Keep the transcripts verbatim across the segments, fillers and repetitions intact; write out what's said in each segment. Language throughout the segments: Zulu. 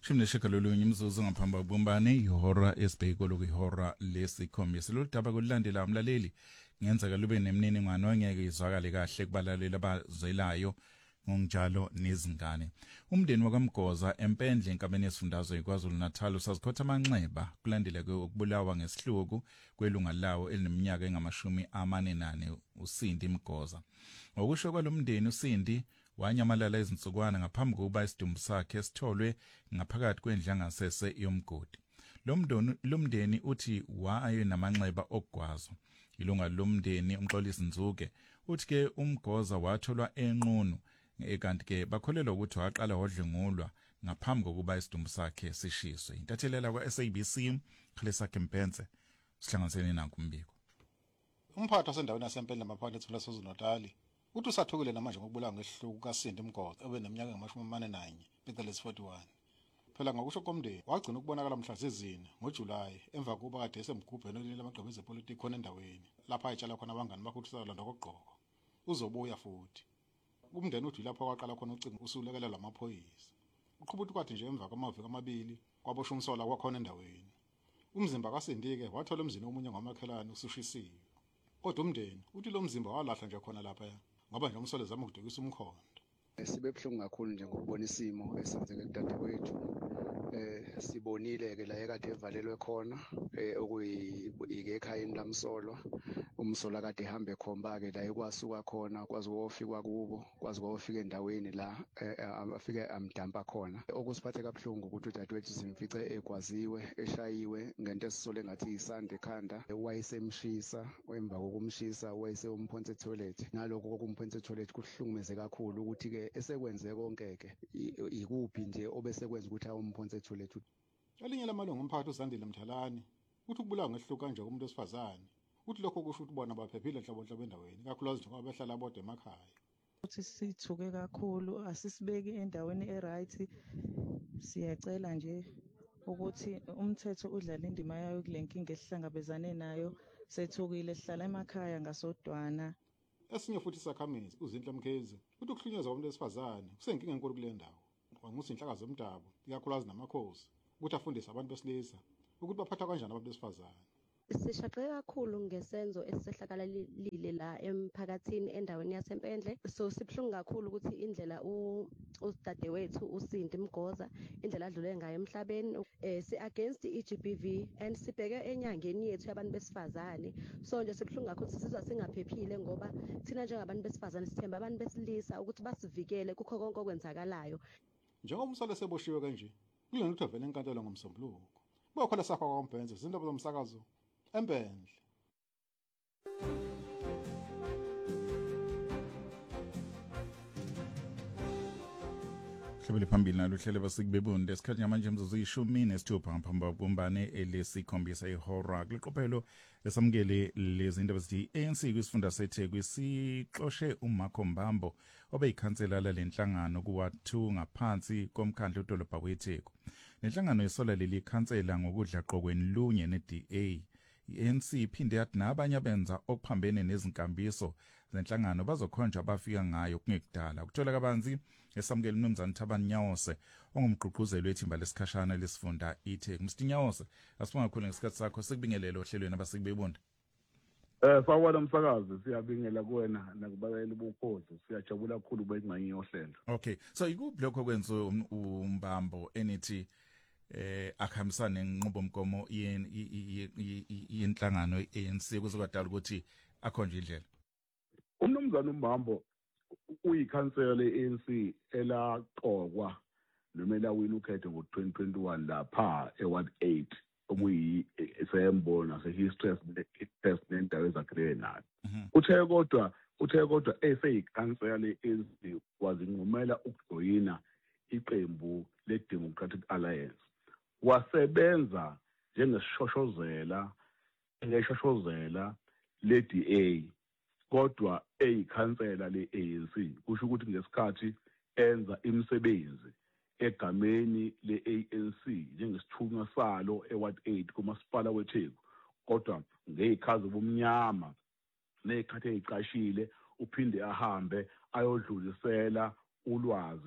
Shimne shikalolunye imzuzu ngaphambi kokubumbane ihora esibheko lokuyihora lesikhombisa. Lo daba kulandela umlaleli ngenzeka lube nemniningwane ongeke izwakale kahle kubalaleli abazwelayo ngonjalo nezingane. Umndeni wakaMgoza empendle enkabeni yesifundazwe eKwaZulu Natal usazikhotha amanxeba kulandela ukubulawa ngesihluku kwelunga lawo elineminyaka engamashumi amane nane uSindi Mgoza. Ngokusho kwalomndeni uSindi wanyamalala izinsukwana ngaphambi kokuba isidumbu sakhe sitholwe ngaphakathi kwendlu yangasese yomgodi. Lomndeni uthi waye namanxeba okugwazo. Ilunga lomndeni umxolisi Nzuke uthi ke uMgoza watholwa enqunu ekanti ke bakholelwa ukuthi waqala wadlengulwa ngaphambi kokuba isidumbu sakhe sishiswe. Intathelela kwa S A B C Khalisa Kempenze sihlanganisene nanku umbiko. Umphathi wasendaweni yasempendle maphakathi eThula Sozulu Natal uthi usathukile namanje ngokubulawa ngesihluku kaSindi Mgoza obeneminyaka engamashumi amane nanye phecelezi forty-one. Phela ngokusho komndeni wagcina ukubonakala mhla zezine ngoJulayi emva kokuba kade esemgubheni olile amagqaba ezepolitiki khona endaweni lapha ayitshala khona abangani bakhe uthi salanda kokugqoko uzobuya futhi. Umndeni uthi lapho kwaqala khona ucingo usulekelelwa amaphoyisa. Uqhubha ukuthi kwathi nje emva kwamaviki amabili kwaboshwa umsola kwakhona endaweni. Umzimba kaSindi-ke wathola emzini omunye ngamakhelane usushisiwe. Kodwa umndeni uthi lo mzimba walahla nje khona lapha ngoba nje umsola zama ukudukisa umkhondo. Sibe buhlungu kakhulu nje ngokubona isimo esenzeke kudadewethu. Eh sibonile ke la ekade evalelwe khona eh okuyike ekhayeni lamsolwa umsola kade ehambe khomba ke la ekwasuka khona kwazi wofika kubo kwazi wofika endaweni la afike amdampa khona. Okusiphathe kabuhlungu ukuthi udadewethu simfice ekwaziwe eshayiwe ngento esisole ngathi isande ekhanda wayesemshisa emva kokumshisa wayese umphonse toilet naloko kokumphonse toilet kuhlukumeze kakhulu ukuthi ke esekwenze konke ke ikuphi nje obesekwenza ukuthi awumphonse toilet. Elinye lamalungu omphakathi uZandile Mthalani uthi ukubulawa ngehluku kanje kumuntu wesifazane uthi lokho kusho ukuthi bona baphephile nhlobonhlobo endaweni kakhulukazi njengoba behlala bodwa emakhaya. Uthi sithuke kakhulu asisibeki endaweni eright siyacela nje ukuthi umthetho udlala indima yayo kule nkinga esihlangabezane nayo sethukile sihlala emakhaya ngasodwana. Esinye futhi isakhamisi uZinhle Mkhezi uthi ukuhlunyezwa komuntu wesifazane kusenkinga enkulu kule ndawo. Wangusa inhlaka zomdabu ikakhulukazi namakhosi ukuthi afundise abantu besilisa ukuthi baphatha kanjani abantu besifazane. Sishaqe kakhulu ngesenzo esisehlakalile la emphakathini endaweni yasempendle. So sibhlungu kakhulu ukuthi indlela udadewethu uSindi Mgoza indlela adlule ngayo emhlabeni eh si against i G B V and sibheke enyangeni yethu yabantu besifazane. So nje sibhlungu kakhulu sizizwa singaphephile ngoba thina njengabantu besifazane sithemba abantu besilisa ukuthi basivikele kukho konke okwenzakalayo. Njengoba umsole seboshiwe kanje kulena ukuthi avele enkantolo ngomsombuluko. Bokhona sakho kwaMbhenze izindaba zomsakazo empendle. Hlebele phambili nalo hlele basikubebunde esikhathi manje mzuzu ishumi nesithupha ngaphambi kokubumbane elesikhombisa ihora kuliqophelo esamukele lezi indaba zithi A N C kwisifunda seThekwini sixoshe uMarco Mbambo obeyikhansela lenhlangano kuwathu ngaphansi komkhandlu udolobha weTheku. Lenhlangano isola leli khansela ngokudla qoqweni lunye neD A. I-A N C iphinde yathi nabanye abenza okuphambene nezinkambiso zenhlangano bazokhonjwa abafika ngayo kungekudala. Ukuthola kabanzi esamukela uMnumzane Thabani Nyawose ongumgqugquzeli wethimba lesikhashana lesifunda iTheku. Mr Nyawose, asibonga kakhulu ngesikhathi sakho sikubingelele ohlelweni abasikubebonda. Eh sawubona msakazi siyabingela kuwena nakubalekela ubukhosi siyajabula kakhulu bayingxenye yohlelo. Okay, so ikuphi lokho kwenza uMbambo enithi eh akhambisana nenqubomgomo yenhlangano i-A N C kuzokwadala ukuthi akhonje indlela? Umnumzane uMbambo uyikhansela le-A N C elaqokwa noma elawina ukhetho ngo-twenty twenty-one lapha e-Ward eight okuyi esembona se-history test nendawo ezakhiwe nayo. Uthe kodwa uthe kodwa eseyikhansela le-A N C wazinqumela ukujoyina iqembu le-Democratic Alliance. Wasebenza njengesishoshozela ngeshoshozela le-D A kodwa eyikhansela le-A N C kusho ukuthi ngesikhathi enza imisebenzi egameni le-A N C njengesithunywa salo e-Ward eight kumasipala weTheku kodwa ngezikhazi bomnyama nezikhathi eziqashile uphinde ahambe ayodlulisela ulwazi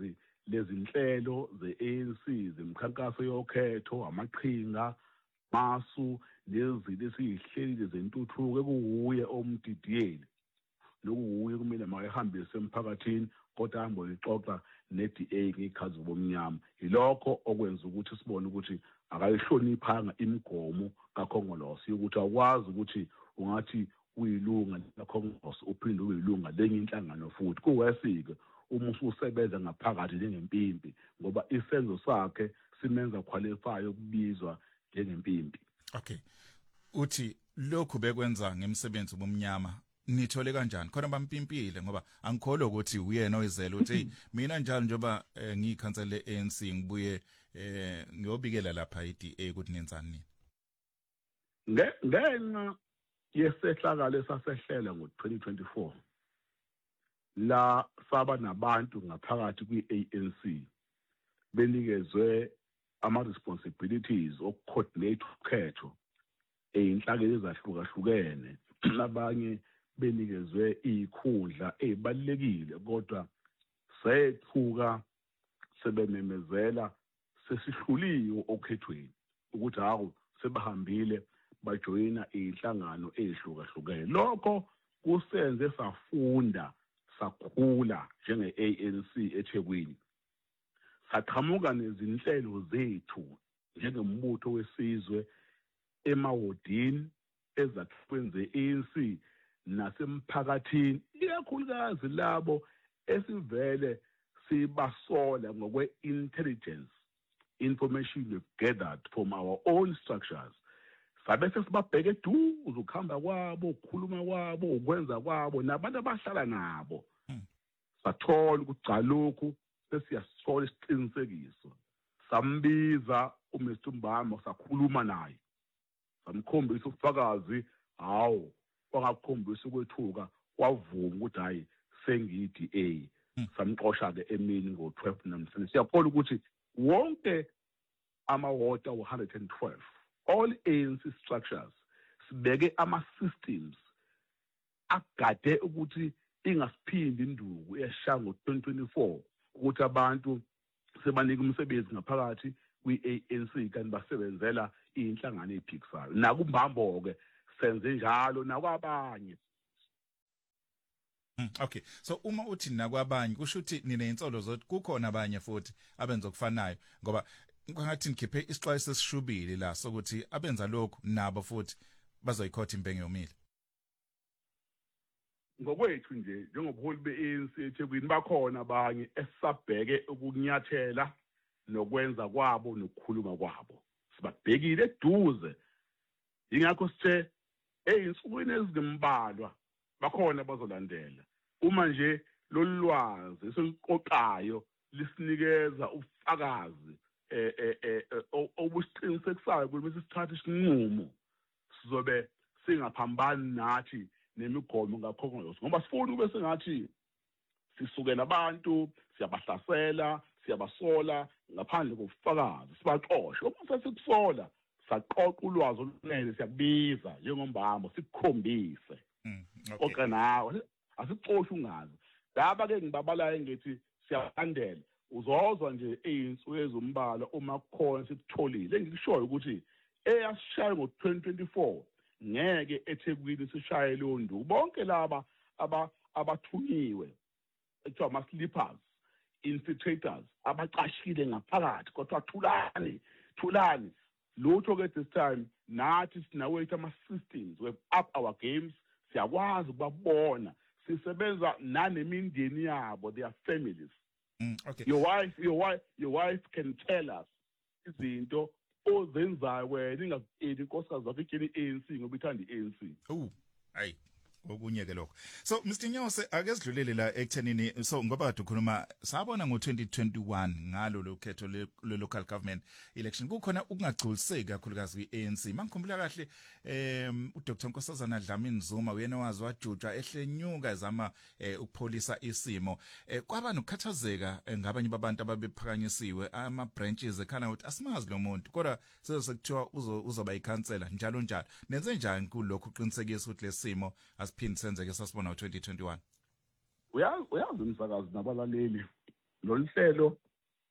lezinhlelo ze-A N C zemkhankaso yokhetho amaqhinga masu nezinto esiyihlelile zentuthuko ekuwuye omdidiyeli nokuwuye kumele makehambise emphakathini kodwa ahambe uyixoxa ne-D A ngekhazi bomnyama yilokho okwenza ukuthi sibone ukuthi akayihloniphanga imigomo kakhongolose ukuthi akwazi ukuthi ungathi uyilunga lakhongolose uphinde uyilunga lenye inhlangano futhi kuwesike uma ususebenza ngaphakathi njengempimpi ngoba isenzo sakhe simenza qualify ukubizwa njengempimpi. Okay. Uthi lokhu bekwenza ngemsebenzi bomnyama nithole kanjani khona bampimpile ngoba angikholwa ukuthi uyena oyizela uthi mina njalo njoba eh, ngiyikhansela le-A N C ngibuye eh ngiyobikela lapha i-D A ukuthi nenzani nini ngenxa yesehlakalo esasehlela ngo-twenty twenty-four la saba nabantu ngaphakathi kwi-A N C benikezwe ama-responsibilities okucoordinate ukhetho eyinhlakeni ezahlukahlukene labanye benikezwe ikhundla ezibalekile kodwa sethuka sebememezela sesihluliwe okhethweni ukuthi hawo sebahambile bajoyina inhlangano ezihlukahlukene lokho kusenze safunda sakhula njenge-A N C eThekwini saqhamuka nezinhlelo zethu njengembutho wesizwe emawodini ezakhiweni ze-A N C nasemphakathini ikakhulukazi labo esivele sibasola ngokwe-intelligence information we've gathered from our own structures sabe sesibabheke eduze ukuhamba kwabo ukukhuluma kwabo ukwenza kwabo nabantu abahlala nabo sathola ukuthi cha lokhu sesiyasola isiqinisekiso sambiza uMister Mbama sakhuluma naye samkhombisa ubufakazi hawo wangakhombisa ukwethuka wavuma ukuthi hayi sengiyi-D A samxosha-ke emini ngo-twelve namhlanje siyakholwa ukuthi wonke amawota one hundred twelve all A N C structures sibeke ama-systems agade ukuthi ingasiphindi induku yeshaya ngo-twenty twenty-four ukuthi abantu sebanika umsebenzi ngaphakathi kwi-A N C kanti basebenzela inhlangano eziphikisayo nakumbambo-ke senze njalo nakwabanye. Okay, so uma uthi nakwabanye kusho ukuthi nine insolo zothi kukhona abanye futhi abenza okufanayo ngoba ngathi ngikhiphe isixwayiso esishubile la sokuthi abenza lokho nabo futhi bazoyikhotha impenge yomile. Ngokwethu nje njengobuholi be-A N C eThekwini bakhona abanye esabheke ukunyathela nokwenza kwabo nokukhuluma kwabo sibabhekile eduze ingakho sithe eyinsukwini ezimbalwa bakhona bazolandela uma nje lolwazi eseliqoqayo lisinikeza ubufakazi eh eh obusiqinisekisayo ukuthi sithathe isinqumo sizobe singaphambani nathi nemigomo ngakhongolose ngoba sifuna ube sengathi sisukela abantu siyabahlasela siyabasola ngaphandle kobufakazi sibaxoshe uma sesikusola saqoqa ulwazi olunene siyakubiza njengombambo sikukhombise okay nawe asixoshi ungazi laba ke ngibabalayo ngithi siyalandela uzozwa nje eyinsuku ezombala uma kukhona sikutholile ngikushoyo ukuthi eyasishaya ngo-twenty twenty-four ngeke eThekwini sishaye leyo nduku bonke laba abathunyiwe ekuthiwa ama-sleepers infiltrators abacashile ngaphakathi kodwa thulani thulani lutho-ke this time nathi sinawethu ama-systems we've up our games siyakwazi ukubabona sisebenza nanemindeni yabo their families. Mm, okay. Your wife, your wife, your wife can tell us izinto ozenzayo wena ingakutsheli inkosikazi zakho itshela i-A N C ngoba ithanda i-A N C. Oh, hayi. Okunye ke lokho. So Mister Nyose ake sidlulele la ekuthenini so ngoba kade ukhuluma sabona ngo-twenty twenty-one ngalo lokhetho le local government election kukhona ukungagculiseki kakhulukazi kwi-A N C mangikhumbula kahle em uDr Nkosazana Dlamini Zuma uyena wazi wajujwa ehlenyuka ezama ukupholisa isimo kwaba nokukhathazeka ngabanye babantu ababephakanyisiwe ama branches ekhana ukuthi asimazi lo muntu kodwa sezokuthiwa uzoba ikhansela njalo njalo nenze njani kulokho uqinisekisa ukuthi lesimo phinde senzeke sasibona ngo-twenty twenty-one. Uyazi uyazi umsakazi nabalaleli lo hlelo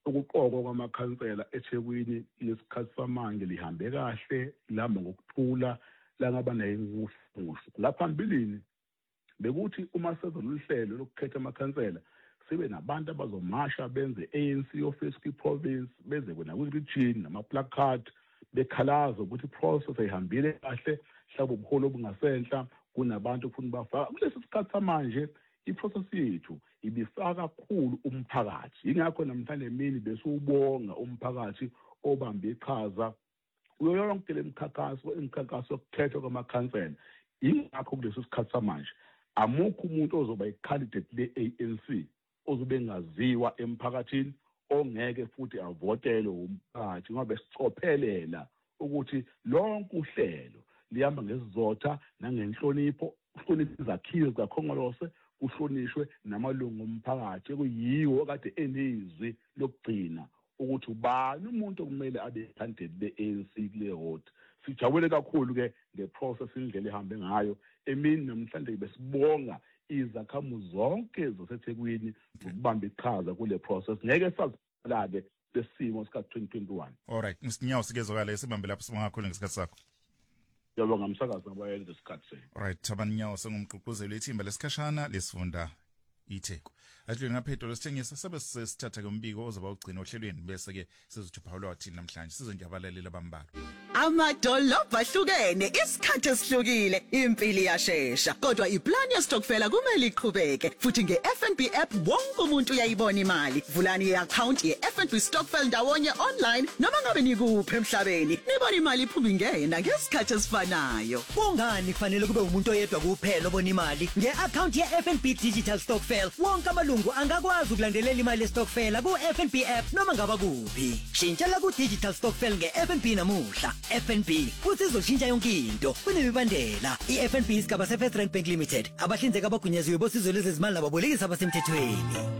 ukuqokwa kwamakhansela eThekwini lesikhathi samanje lihambe kahle lihamba ngokuthula langaba nayingufufu ngaphambilini bekuthi uma sezoluhlelo lokukhetha amakhansela sibe nabantu abazomasha benze A N C office kwi-province beze kona kwi-region nama-placard bekhalaza ukuthi i-process ayihambile kahle mhlawumbe ubuholo obungasenhla kunabantu ufuna bafaka kulesi sikhathi samanje i-process yethu ibifaka kakhulu umphakathi ingakho namhlanje emini besiwubonga umphakathi obambe iqhaza kuyo yonke lemikhankaso imikhankaso yokukhethwa kwamakhansela ingakho kulesi sikhathi samanje amukho umuntu ozoba i-candidate le-A N C ozobe ngaziwa emphakathini ongeke futhi avotelwe umphakathi ngoba sicophelela ukuthi lonke uhlelo lihamba ngesizotha nangenhlonipho kuhlonipha izakhiwo zikakhongolose kuhlonishwe namalungu omphakathi kuyiwo kade enezwi lokugcina ukuthi ubani umuntu okumele abe candidate be-A N C kule vote sijabule kakhulu ke ngeprocess indlela ehambe ngayo emini namhlanje besibonga izakhamuzi zonke zaseThekwini ukubamba iqhaza kule process ngeke sazibala ke lesimo sika twenty twenty-one. Alright, Mister Nyawo sikezwakala sibambe lapho sibongakhona ngesikhathi sakho. Ngiyabonga umsakazi ngabayeni isikhathi se. Alright, Thabani Nyawo sengumgqugquzeli wethimba lesikhashana lesifunda iTheku. Athi ngaphetho lesithengisa sabe sesithatha kombiko ozoba ugcina ohlelweni bese ke sizothupha wathini namhlanje sizonjabalalela bambalo. Amadolobha ahlukene isikhathi esihlukile impilo iyashesha kodwa iplan ya stokfela kumele iqhubeke futhi nge-F N B app wonke umuntu uyayibona imali vulani i-account ye-F N B Stokvel ndawonye online noma ngabe nikuphi emhlabeni nibona imali iphuma ingena ngesikhathi esifanayo. Kungani kufanele kube umuntu oyedwa kuphela obona imali nge-account ye-F N B Digital Stokvel wonke amalungu angakwazi ukulandelela imali estokfela ku-F N B app noma ngaba kuphi. Shintshela ku-Digital Stokvel nge-F N B namuhla. F N B futhi izoshintsha yonke into kunemibandela. I-F N B isigaba se-First Rand Bank Limited abahlinzeki abagunyaziwe bosizo lwezezimali nababolekisi abasemthethweni.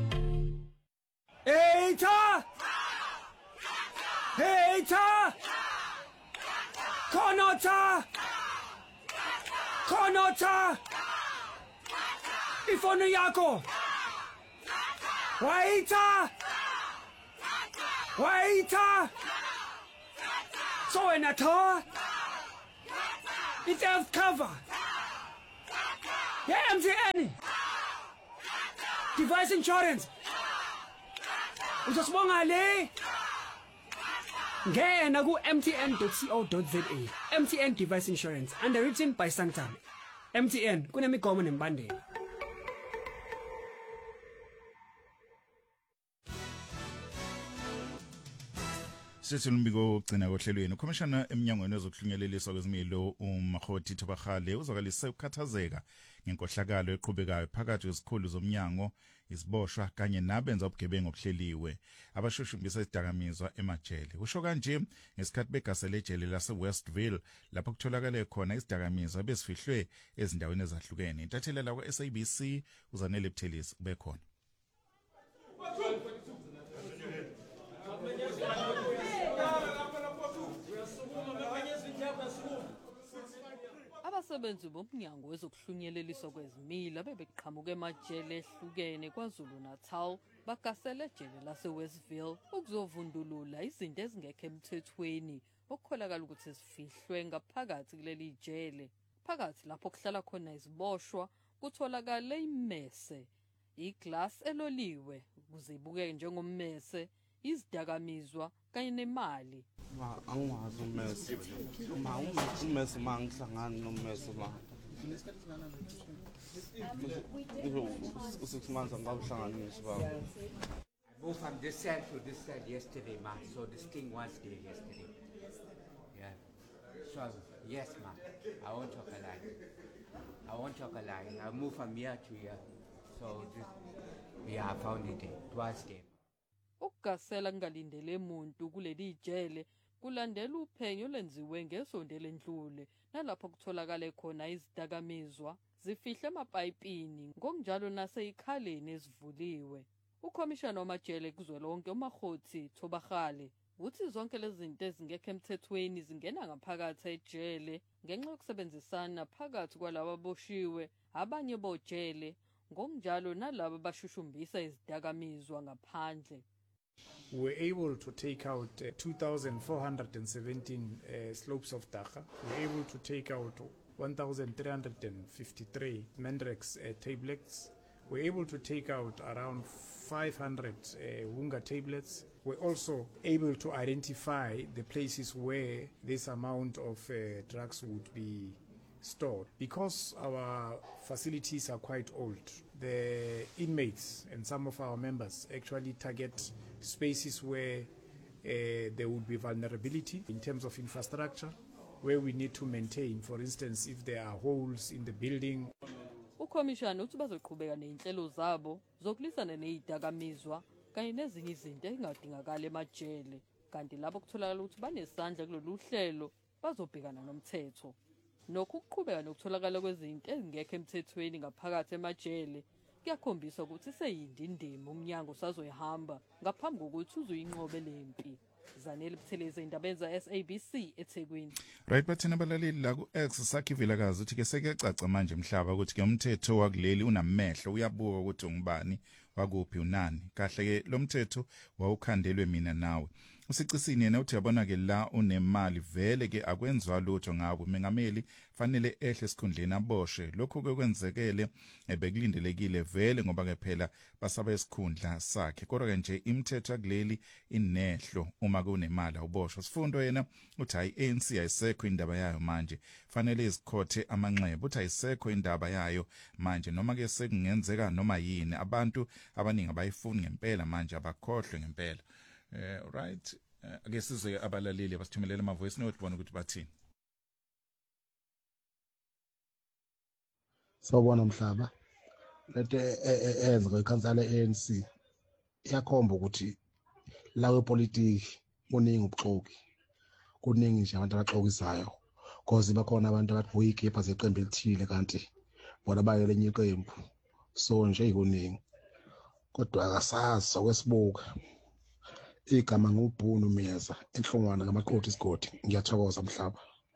Hater! Hater! Konota! Konota! Ifoni yako! Waiter! Waiter! So in a tower, it's health cover. Yeah, M T N. Device insurance. Usasibonga le. Ngena ku m t n dot co dot z a. M T N Device Insurance, underwritten by Santam. M T N kunemigomo nembandela. Sithi umbiko ugcina kohlelweni uCommissioner eminyangweni wezokuhlunyeleliswa kwezimilo uMahoti Thobakgale uzakalise ukukhathazeka ngenkohlakalo eqhubekayo phakathi kwezikhulu zomnyango isiboshwa kanye nabenza ubugebengu obuhleliwe abashushumbisa isidakamizwa emajele. Usho kanje ngesikhathi begasele ejele lase Westville lapho kutholakala khona isidakamizwa besifihlwe ezindaweni ezahlukene. Intathelela kwa S A B C uzanele Buthelisi bekhona. Abasebenzi bomnyango wezokuhlunyeleliswa kwezimilo bebeqhamuka emajele ehlukene kwaZulu Natal bagasele ejele lase Westville ukuzovundulula izinto ezingekho emthethweni okukholakala ukuthi sifihlwe ngaphakathi kuleli jele. Phakathi lapho kuhlala khona iziboshwa kutholakala imese, iglass eloliwe ukuze ibukeke njengommese, izidakamizwa kanye nemali. Ma angwazi ummese ma ummese mangihlangana nommese ma six months angawuhlanganisa baba. I moved from this side to this side yesterday ma, so this thing was there yesterday. Yeah, so yes ma, I won't talk a lie. I won't talk a lie. I moved from here to here, so this, yeah, I found it there. It was there. Ukugasela ngalindele umuntu kuleli jele kulandela uphenyo lenziwe ngesonto lendlule nalapho kutholakala khona izidakamizwa zifihle emapayipini ngokunjalo naseyikhaleni ezivuliwe. Ukhomishana wamajele kuzwelonke uMahoti Thobakgale uthi zonke lezi zinto ezingekho emthethweni zingena ngaphakathi ejele ngenxa yokusebenzisana phakathi kwalabo aboshiwe abanye bojele ngokunjalo nalabo bashushumbisa izidakamizwa ngaphandle. we were able to take out uh, two thousand four hundred seventeen uh, slopes of Daka. We were able to take out one thousand three hundred fifty-three Mandrex uh, tablets. We were able to take out around five hundred uh, Wunga tablets. We're also able to identify the places where this amount of uh, drugs would be stored. Because our facilities are quite old, the inmates and some of our members actually target spaces where uh, there would be vulnerability in terms of infrastructure, where we need to maintain, for instance, if there are holes in the building. Ukhomishana uthi bazoqhubeka nezinhlelo zabo zokulisana nezidakamizwa kanye nezinye izinto ezingadingakala emajele, kanti lapho kutholakala ukuthi banesandla kulolu hlelo bazobhekana nomthetho. Nokho ukuqhubeka nokutholakala kwezinto ezingekho emthethweni ngaphakathi emajele kuyakhombisa ukuthi seyindindima umnyango sazoyihamba ngaphambi kokuthi uzuyinqobe lempi. Zanele Buthelezi indaba enza S A B C eThekwini. Right bathina balaleli la ku X sakhivila kazi ukuthi ke sekuyacaca manje emhlaba ukuthi ke umthetho wakuleli unamehlo uyabuka ukuthi ungubani wakuphi unani. Kahle ke lo mthetho wawukhandelwe mina nawe. Usicisini yena uthi yabona ke la unemali vele ke akwenzwa lutho ngabo mengameli fanele ehle esikhundleni aboshe lokho ke kwenzekele ebekulindelekile vele ngoba ke phela basaba esikhundla sakhe kodwa ke nje imithetho kuleli inehlo uma kunemali awuboshwa. Sifundo yena uthi hayi A N C ayisekho indaba yayo manje fanele izikhothe amanxeba uthi ayisekho indaba yayo manje noma ke sekungenzeka noma yini abantu abaningi abayifuni ngempela manje abakhohlwe ngempela. Uh, right ake uh, sizwe abalaleli abasithumelele ama voice note bona ukuthi bathini. Sawubona Mhlaba. Lethe enze ikhansela le A N C iyakhomba ukuthi lawe politiki kuningi ubuxoki. Kuningi nje abantu abaxokisayo. Cause bakhona abantu abathi boyikhipha zeqembu elithile kanti bona bayelenye iqembu. So nje ikuningi. Kodwa akasazi okwesibuka. Igama ngubhunu Miyeza enhlongwana ngamaqothi isigodi. Ngiyathokoza Mhlaba.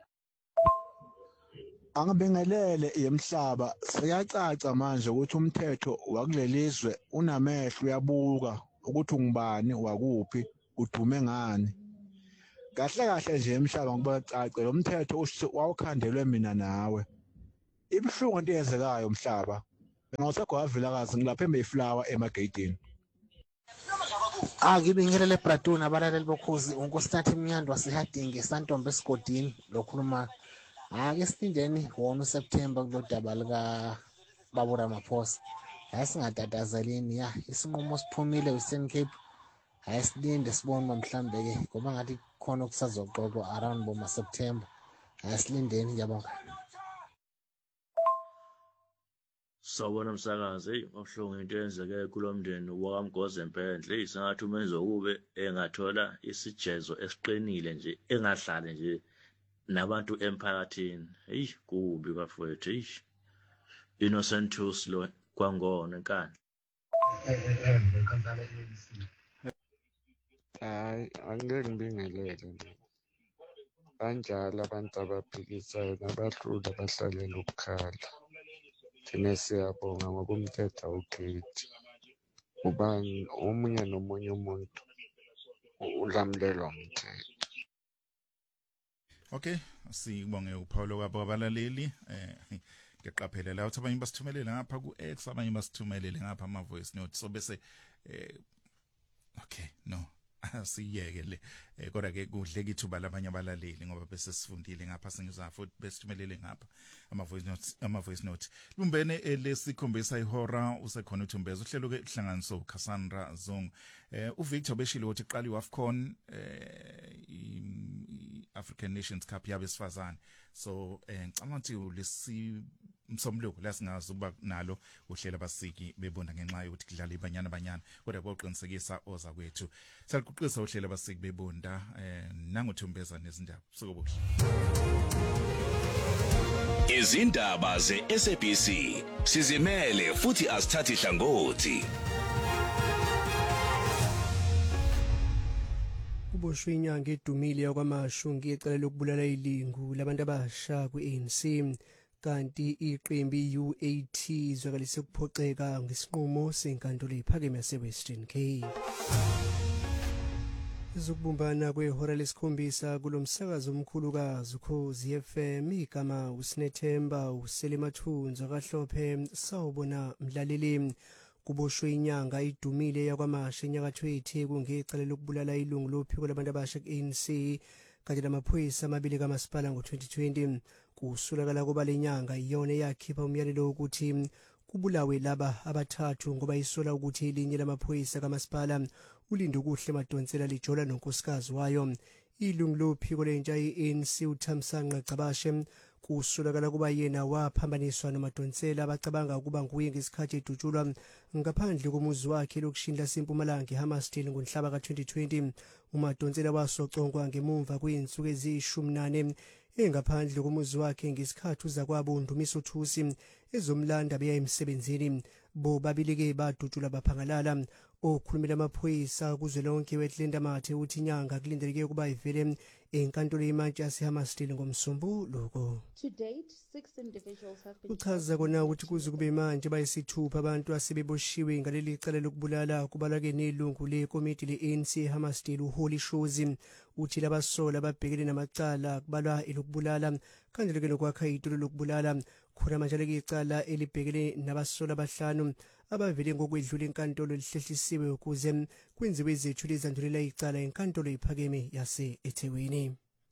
Angabengelele yemhlaba siyacaca manje ukuthi umthetho wakulelizwe unamehlo uyabuka ukuthi ungubani wakuphi udume ngani. Kahle kahle nje emhlaba ngoba cace lo mthetho wawukhandelwe mina nawe. Ibhlungu into eyenzekayo Mhlaba. Ngawusegwavila kazi ngilapha eMayflower emageyidini. Akibingelele Bradun abalaleli bokhozi unkosithatha imnyandwa sihadinge santombe esigodini lokhuluma ake sindeni wona uSeptember kulodaba lika Babura Maphosa. Asingadadazaleni ya isinqumo siphumile Western Cape. Ayisilinde sibone mhlambe ke ngoba ngathi khona okusazoxoxwa around boma September. Ayisilindeni ngiyabonga. Sawubona msakazi hey ohlungu into yenzeke kulomndeni wakamgoze empendle isingathi umenze kube engathola isijezo esiqinile nje engahlale nje nabantu emphakathini hey kubi bafowethu hey Innocentus lo kwangona enkani. Hayi angeke ngibingelele nje kanjalo abantu abaphikisayo nabahlula bahlalela ukukhala. Thina siyabonga ngoba umthetho awukhethi ubani omunye nomunye umuntu ulamlelwa umthetho. Okay sibonge uPaulo kwabo abalaleli eh ngiqaphela la uthi abanye basithumelele ngapha ku X abanye basithumelele ngapha ama voice note so bese eh okay no siyeke le kodwa ke kudle kithuba labanye abalaleli ngoba bese sifundile ngapha singiza futhi besithumelele ngapha ama voice notes ama voice note lumbene lesikhombisa ihora usekhona uThumbeza uhlelo ke hlanganiso Cassandra Zong eh uVictor beshilo ukuthi iqali waFcon eh African Nations Cup yabesifazane so eh ngicabanga ukuthi lesi msomluko lasingazi ukuba nalo uhlela basiki bebona ngenxa yokuthi kudlala ibanyana banyana kodwa koqinisekisa oza kwethu saliquqisa uhlela basiki bebonda eh nangoThumbeza nezindaba sokubuhle izindaba ze S A B C sizimele futhi asithathi hlangothi kuboshwe inyanga edumile yakwaMashungi ecala lokubulala ilingu labantu abasha ku-A N C kanti iqembu i-U A T izwakalise ukuphoxeka ngesinqumo senkantolo ephakeme yase-Western Cape. Izokubumbana kwehora lesikhombisa kulomsakazo omkhulukazi ukhozi F M igama uSinethemba uSelimathunza kaHlophe sawubona mlaleli kuboshwe inyanga idumile yakwamashe enyakatho eTheku ngecala lokubulala ilungu lophiko labantu abasha ku-A N C kanye namaphoyisa amabili kamasipala ngo-twenty twenty kusulakala kuba lenyanga iyona yakhipha umyalelo ukuthi kubulawe laba abathathu ngoba isola ukuthi ilinye lamaphoyisa kamasipala ulindo kuhle madonsela lijola nonkosikazi wayo ilungu lophiko lentsha i-A N C uThamsanqa Cabashe kusulakala kuba yena waphambaniswa nomadonsela abacabanga ukuba nguye ngesikhathi edutshulwa ngaphandle komuzi wakhe lokushindla sempumalanga eHammersdale ngomhlaba ka-twenty twenty umadonsela wasocongwa ngemumva kweinsuku eziyishumi nane engaphandle komuzi wakhe ngesikhathi uzakwabo uNdumiso Thusi ezomlanda beya emsebenzini bobabili-ke badutshulwa baphangalala okhulumela amaphoyisa kuzwelonke weTlenda Mathe uthi inyanga kulindeleke ukuba ivele enkantolo yemantshi yaseHammersdale ngomsombuluko. To date, six individuals have been uchaza kona ukuthi kuze kube manje bayisithupha abantu asebeboshiwe ngaleli cala lokubulala kubalwa-ke nelungu lekomiti le-A N C eHammersdale uHolly Shozi uthi labasola babhekene namacala kubalwa elokubulala kanjalo-ke nokwakha itulo lokubulala khona manje-ke icala elibhekene nabasola abahlanu abavele ngokwedlula enkantolo lihlehlisiwe ukuze kwenziwe izethu lezandulela icala enkantolo ephakeme yase-eThekwini.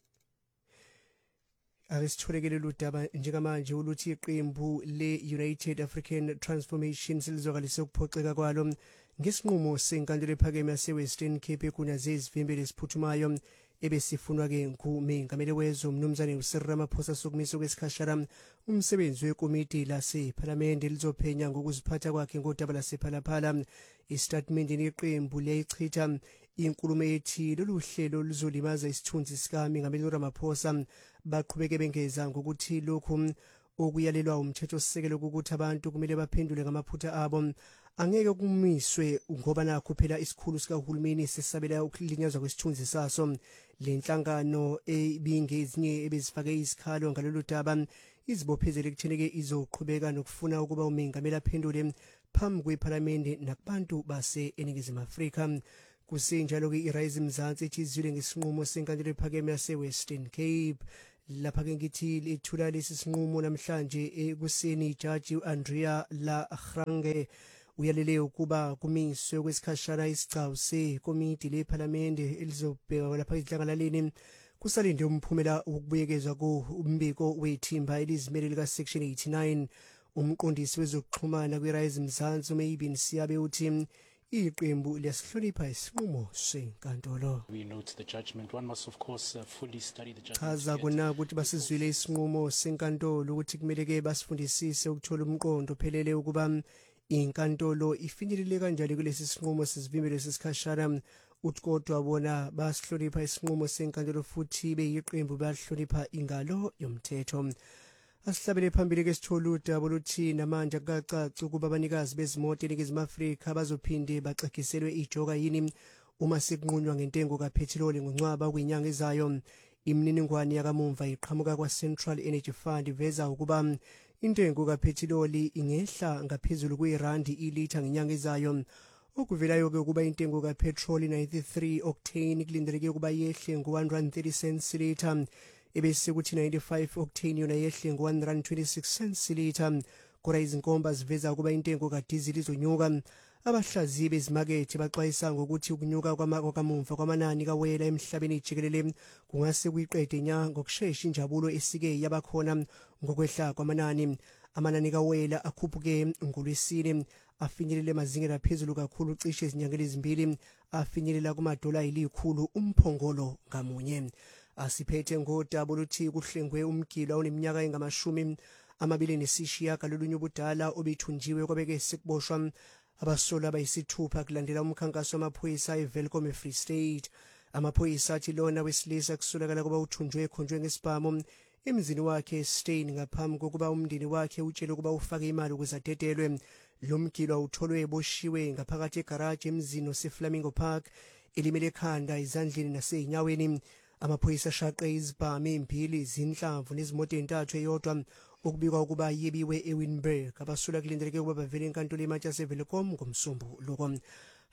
Arisitholekele ludaba njengamanje uluthi iqembu le-United African Transformation selizwakalise ukuphoxeka kwalo ngesinqumo senkantolo ephakeme yase-Western Cape egunyaze izivimbelo esiphuthumayo ebesifunwa-ke ngumengameli wezwe umnumzane uCyril Ramaphosa sokumiswa kwesikhashana umsebenzi wekomiti lasephalamende lizophenya ngokuziphatha kwakhe ngodaba lasephalaphala. Istatementini iqembu liyayichitha inkulumo ethi lolu hlelo luzolimaza isithunzi sikaMengameli Ramaphosa baqhubeke bengeza ngokuthi lokhu okuyalelwa umthethosisekelo ukuthi abantu kumele baphendule ngamaphutha abo angeke kumiswe ngoba nakho phela isikhulu sikahulumeni sesabela ukulinyazwa kwesithunzi saso. Le nhlangano ebingezinye ebezifake isikhalo ngalolu daba izibophezele ekutheneke izoqhubeka nokufuna ukuba umengameli aphendule phambi kwephalamende nakubantu base-eNingizimu Afrika. Kusenjalo-ke iRise Mzansi ithi izwile ngesinqumo senkantolo ephakeme yase-Western Cape. Lapha-ke ngithi lethula lesi sinqumo namhlanje ekuseni ijaji u-Andrea Lagrange uyalele ukuba kumiswe kwesikhashana isigcawu sekomiti lephalamende elizobheka lapha ezidlangalaleni kusalinde umphumela wokubuyekezwa kombiko wethimba elizimele lika-section eighty-nine. Umqondisi wezokuxhumana kwiRise Mzansi uMayibin Siyabe uthi iqembu liyasihlonipha isinqumo senkantolo. We note the judgment. One must of course uh, fully study the judgment. Chaza kona ukuthi basizwile isinqumo senkantolo ukuthi kumele-ke basifundisise ukuthola umqondo phelele ukuba inkantolo ifinyelele kanjani kulesi sinqumo sesivimbelo sesikhashana. Uthi kodwa bona basihlonipha isinqumo senkantolo futhi beyiqembu bahlonipha ingalo yomthetho. Asihlabele phambili ke sithola udaba oluthi namanje akacaci ukuba abanikazi bezimoto eNingizimu Afrika bazophinde baxagiselwe ijoka yini uma sekunqunywa ngentengo kaphethiloli ngoncwaba kwinyanga ezayo. Imininingwane yakamumva iqhamuka kwa-Central Energy Fund iveza ukuba intengo kaphethiloli ingehla ngaphezulu kwirandi ilitha ngenyanga ezayo. Okuvelayo-ke ukuba intengo kapetroli ninety-three octane kulindeleke ukuba yehle ngo-one rand thirty cents litha ebese kuthi ninety-five octane yona yehle ngo-one rand twenty-six cents litha. Kodwa izinkomba ziveza ukuba intengo kadizili izonyuka. Abahlaziyi bezimakethe baxwayisa ngokuthi ukunyuka kwakamumva kwamanani kawela emhlabeni jikelele kungase kuyiqede nya ngokushesha injabulo esike yabakhona ngokwehla kwamanani. Amanani kawela akhuphuke ngolwesine afinyelele emazingeni aphezulu kakhulu cishe izinyangeni ezimbili afinyelela kumadola ayilikhulu umphongolo ngamunye. Asiphethe ngodaba oluthi kuhlengwe umgilo oneminyaka engamashumi amabili nesishiyagalolunye ubudala obethunjiwe kwabeke sekuboshwa abasola abayisithupha kulandela umkhankaso wamaphoyisa eVelcom eFree State. Amaphoyisa athi lona wesilisa kusolakala kuba uthunjwe ekhonjwe ngesibhamu emzini wakhe eStain ngaphambi kokuba umndeni wakhe utshele ukuba ufake imali ukuze adedelwe. Lo mgilo utholwe eboshiwe ngaphakathi egaraji emzini oseFlamingo Park elimele ekhanda izandleni naseyinyaweni. Amaphoyisa ashaqe izibhamu ezimbili izinhlamvu nezimoto entathu eyodwa okubikwa ukuba yebiwe eWinburg. Abasola kulindeleke ukuba bavele enkantolo yemantshi yaseVelcom ngomsombuluko.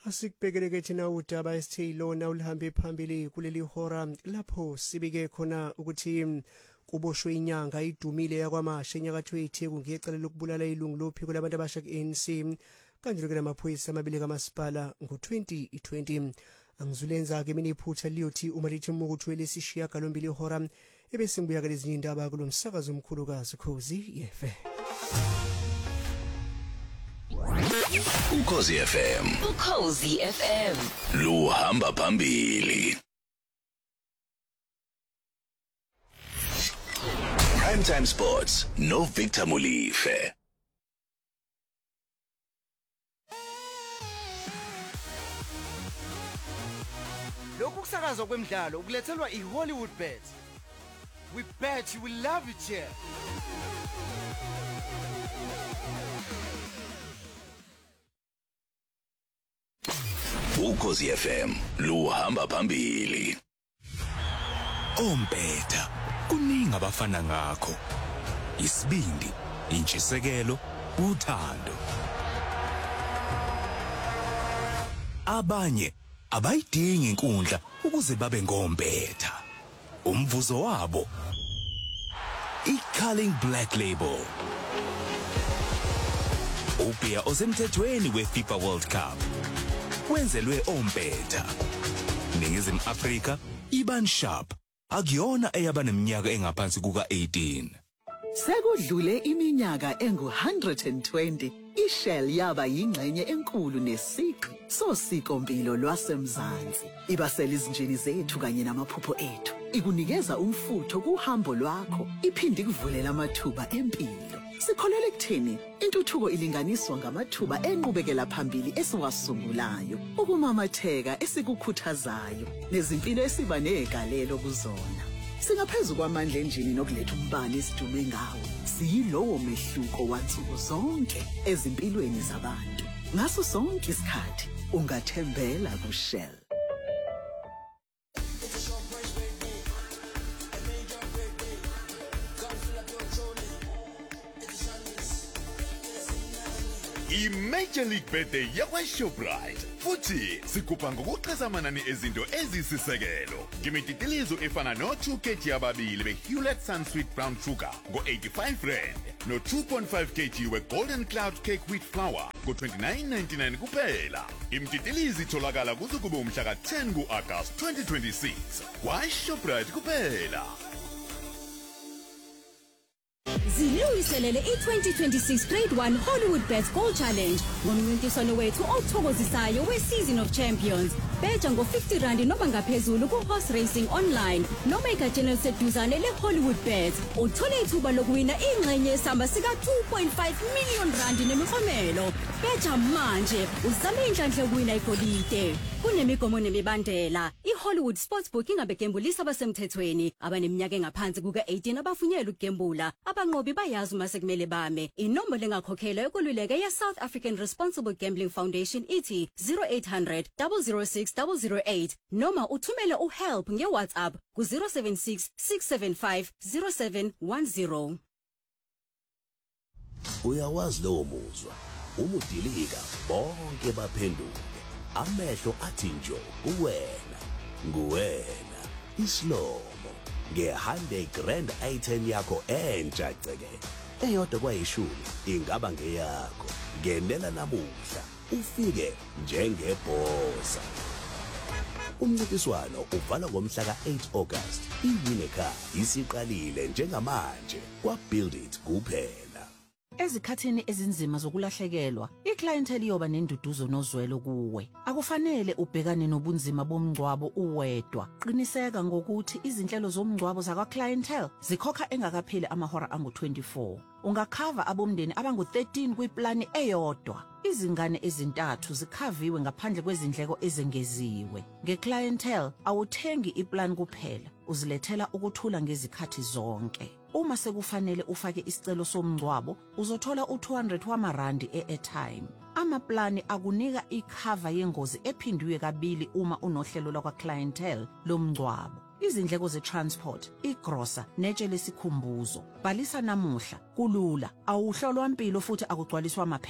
Asikubhekeleke thina udaba esithilo na ulihambe phambili kuleli hora lapho sibike khona ukuthi kuboshwe inyanga idumile yakwamashe enyakatho eTheku ngecala lokubulala ilungu lophiko labantu abasha ku-A N C kanjalo ke namaphoyisa amabili kamasipala ngo-twenty twenty. Angizulenza ke mina iphutha liyothi uma lithi mukuthi lesishiya galombili hora ebese ngibuya lezinye indaba kulomsakazo omkhulukazi Khosi F M. Ukhosi F M. Ukhosi F M. Luhamba phambili. Primetime Sports no Victor Mulife. Lokhu kusakazwa kwemidlalo ukulethelwa iHollywood Bet. We bet you will love it here. Ukhosi F M luhamba phambili. Ompetha kuningi abafana ngakho. Isibindi, intshisekelo, uthando. Abanye abayidingi inkundla ukuze babe ngompetha. Umvuzo wabo iCulling Black Label. Ubia osemthethweni weFIFA World Cup. Wenzelwe ompetha. Ningizimu Afrika iban sharp. Akuyona eyaba neminyaka engaphansi kuka eighteen. Sekudlule iminyaka engu one hundred twenty. iShell yaba yingxenye enkulu nesiqi sosikompilo lwasemzansi. Ibasela izinjini zethu kanye namaphupho ethu. Ikunikeza umfutho kuhambo lwakho. Iphindi kuvulela amathuba empilo. Sikholele ekutheni intuthuko ilinganiswa ngamathuba enqubekela phambili esiwasungulayo. Ukumamatheka esikukhuthazayo nezimpilo esiba negalelo kuzona. Singaphezulu kwamandla enjini nokuletha umbani isidume ngawo. Siyilowo mehluko wansuku zonke ezimpilweni zabantu. Ngaso sonke isikhathi ungathembela kuShell. I-Major League Birthday yakwa-Shoprite futhi sikhupha ngokuxhasa amanani ezinto ezisisekelo. Ngemititilizo efana no-two kilograms ababili be-Hewlett Sunsweet Brown Sugar ngo-eighty-five rand no-two point five kilograms we-Golden Cloud Cake Wheat Flour ngo-twenty-nine ninety-nine kuphela. Imititilizo itholakala kuze kube umhla ka-ten ku-August twenty twenty-six kwa-Shoprite kuphela. Zilungiselele i-twenty twenty-six Grade one Hollywood Bet Gold Challenge ngomncintiswano wethu othokozisayo we-Season of Champions. Beja ngo-fifty rand noma ngaphezulu ku-horse racing online noma egatsheni eliseduzane le-Hollywood Bet. Uthole ithuba lokuwina ingxenye yesamba sika-two point five million rand nemiklomelo. Beja manje uzame inhlanhla yokuwina igolide. Kunemigomo nemibandela. I-Hollywood Sportsbook ingabegembulisa abasemthethweni abaneminyaka engaphansi kuka-eighteen abavunyelwe ukugembula. Abanqobi bayazi uma sekumele bame. Inombolo engakhokhelwa yokululeka ye-South African Responsible Gambling Foundation ithi zero eight hundred, zero zero six, zero zero eight noma uthumele uhelp nge-WhatsApp ku zero seven six, six seven five, zero seven one zero. Uyawazi lowo muzwa. Umudilika bonke baphenduke. Amehlo athi njo kuwena. Nguwena. Islomo. Ngehande grand item yakho entsha ceke. Eyodwa kwayishumi ingaba ngeyakho. Ngenela namuhla ufike njengebhosa. Umncintiswano uvala ngomhla ka-eight August. iWineka isiqalile njengamanje kwa Build It kuphela. Ezikhathini ezinzima zokulahlekelwa, iclientele iyoba nenduduzo nozwelo kuwe. Akufanele ubhekane nobunzima bomngcwabo uwedwa. Qiniseka ngokuthi izinhlelo zomngcwabo zakwa clientele zikhokha engakapheli amahora angu twenty-four. Ungakhava abomndeni abangu thirteen kwiplani eyodwa. Izingane ezintathu zikhaviwe ngaphandle kwezindleko ezengeziwe. Ngeclientele awuthengi iplan kuphela, uzilethela ukuthula ngezikhathi zonke. Uma sekufanele ufake isicelo somngcwabo, uzothola u two hundred wamarandi e-airtime. Amaplani akunika ikhava yengozi ephindiwe kabili uma unohlelo lakwa clientele lomngcwabo. Izindleko ze-transport, igrosa, netshe lesikhumbuzo. Bhalisa namuhla, kulula, awuhlolwa impilo futhi akugcwaliswa amaphepha.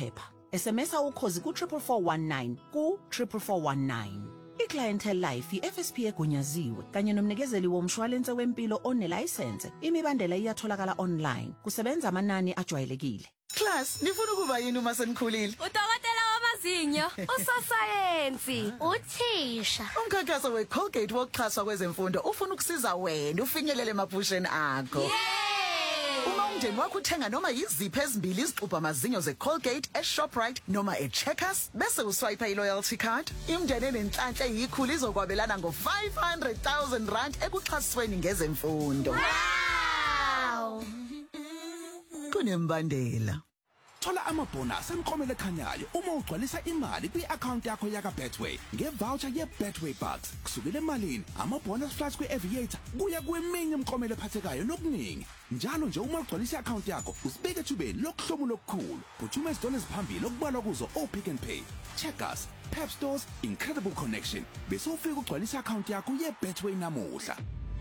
S M S ukhozi ku four four one nine ku four four one nine. iClientele Life i-F S P egunyaziwe kanye nomnikezeli womshwalense wempilo onelicense. Imibandela iyatholakala online. Kusebenza amanani ajwayelekile. Class, nifuna ukuba yini uma senikhulile? Udokotela wamazinyo, usosayensi, uthisha. Umkhankaso weColgate wokuxhaswa kwezemfundo ufuna ukusiza wena ufinyelele emaphusheni akho. Uma umndeni wakho uthenga noma yiziphi ezimbili izixubha amazinyo zeColgate eShoprite noma eCheckers bese uswipe iloyalty card, imndeni enenhlanhla eyikhulu izokwabelana ngo five hundred thousand rand ekuxhasweni ngezemfundo. Wow! Kunembandela. Thola amabonus emklomelo ekhanyayo uma ugcwalisa imali kwi-account yakho yaka-Betway nge-voucher ye-Betway Bucks. Kusukela emalini, ama-bonus flights kwi-Aviator kuya kweminye imklomelo ephathekayo nokuningi. Njalo nje uma ugcwalisa i-account yakho usibeke ethubeni lokuhlomula okukhulu. Phuthuma izitolo eziphambili okubalwa kuzo o-Pick n Pay, Checkers, Pep Stores, Incredible Connection. Bese ufika ugcwalisa i-account yakho ye-Betway namuhla.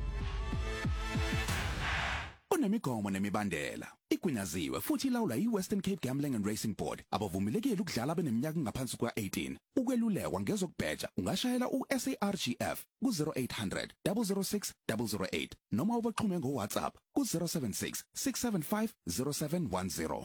Onemigomo nemibandela igunyaziwe futhi ilawulwa yi-Western Cape Gambling and Racing Board. Abavumelekile ukudlala beneminyaka ngaphansi kwa-eighteen. Ukwelulekwa ngezokubheja ungashayela u-S A R G F ku zero eight hundred, zero zero six, zero zero eight noma ubaxhume ngo-WhatsApp ku zero seven six, six seven five, zero seven one zero.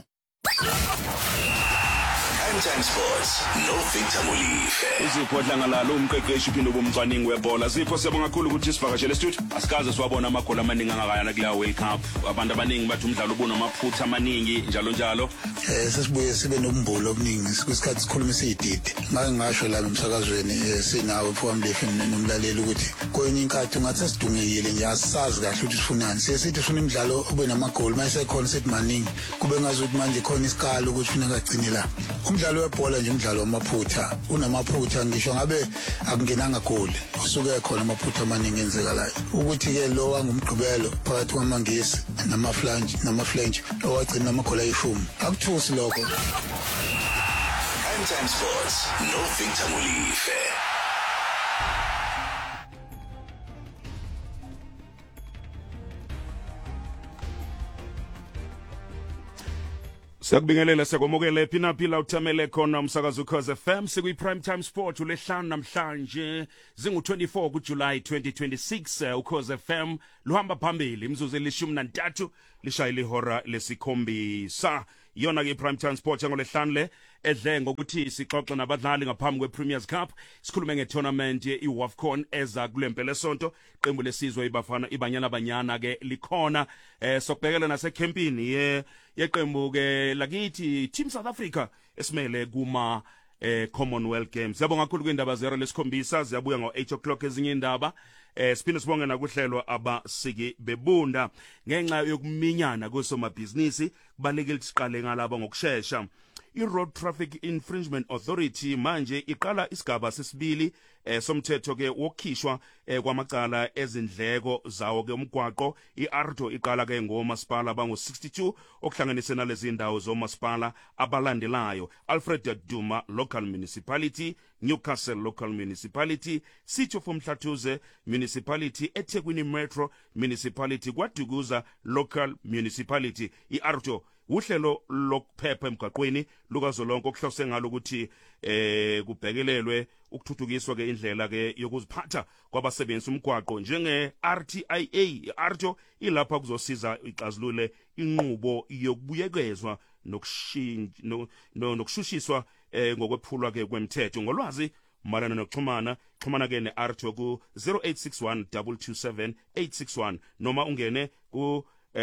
Time Sports no Victor Molife. Izikhodla ngalalo umqeqeshi phinde ubumcwaningi webhola. Sipho siyabonga kakhulu ukuthi sivakashele studio. Asikaze siwabona amagoli amaningi angakayana kula World Cup. Abantu abaningi bathi umdlalo ubunamaphutha amaningi njalo njalo. Eh sesibuye sibe nombulo obuningi kwisikhathi sikhuluma isididi. Ngake ngasho la emsakazweni sinawe Phumlefe nomlaleli ukuthi kwenye inkathi ungathi sidungekile nje asazi kahle ukuthi sifunani. Sesithi sifuna imidlalo ube namagoli mase khona sithi maningi kube ngazuthi manje khona isikalo ukuthi funeka agcine la. Umdlalo webhola nje umdlalo wamaphutha unamaphutha ngisho ngabe akungenanga goli usuke khona amaphutha amaningi enzekalayo ukuthi ke lo wangumgqibelo phakathi kwamangisi namaflange namaflange owagcina amagoli ayishumi akuthusi lokho. Time Sports no Victor Molife. Siyakubingelela siyakwamukela phina phila uthamele khona umsakazo ukhoze F M sikwi prime time sport uLesihlanu namhlanje zingu twenty-four kuJuly twenty twenty-six. Ukhoze F M luhamba phambili imzuzu elishumi nantathu lishayile ihora lesikhombisa. Yona ke prime time sport yangoLesihlanu le edle ngokuthi sixoxe nabadlali ngaphambi kwePremiers Cup. Sikhulume ngetournament yeWAFCON eza kulempele sonto. Qembu lesizwe ibafana ibanyana banyana ke likhona eh sokubhekela nasecampini ye yeqembu ke lakithi Team South Africa esimele kuma eh Commonwealth Games. Siyabonga kakhulu kwindaba zero lesikhombisa ziyabuya ngo eight o'clock ezinye indaba. Eh siphinde sibonge nakuhlelwa abasiki bebunda ngenxa yokuminyana kwesomabhizinisi kubalekile siqale ngalabo ngokusheshsha. I-Road Traffic Infringement Authority manje iqala isigaba sesibili eh somthetho ke wokukhishwa eh kwamacala ezindleko zawo ke umgwaqo. I-ARTO iqala ke ngomasipala bango sixty-two okuhlanganise nalezi indawo zomasipala abalandelayo: Alfred Duma Local Municipality, Newcastle Local Municipality, City of Mhlathuze Municipality, eThekwini Metro Municipality, kwaDukuza Local Municipality. I-ARTO uhlelo lokuphepha emgaqweni lukazolonke okuhlose ngalo ukuthi eh kubhekelelwe ukuthuthukiswa ke indlela ke yokuziphatha kwabasebenzi umgwaqo njenge R T I A. I-ARTO ilapha kuzosiza ixazulule inqubo yokubuyekezwa nokushintsha nokushushiswa eh ngokwephulwa ke kwemthetho. Ngolwazi malana nokuxhumana xhumana ke ne-ARTO ku zero eight six one, two two seven, eight six one noma ungene ku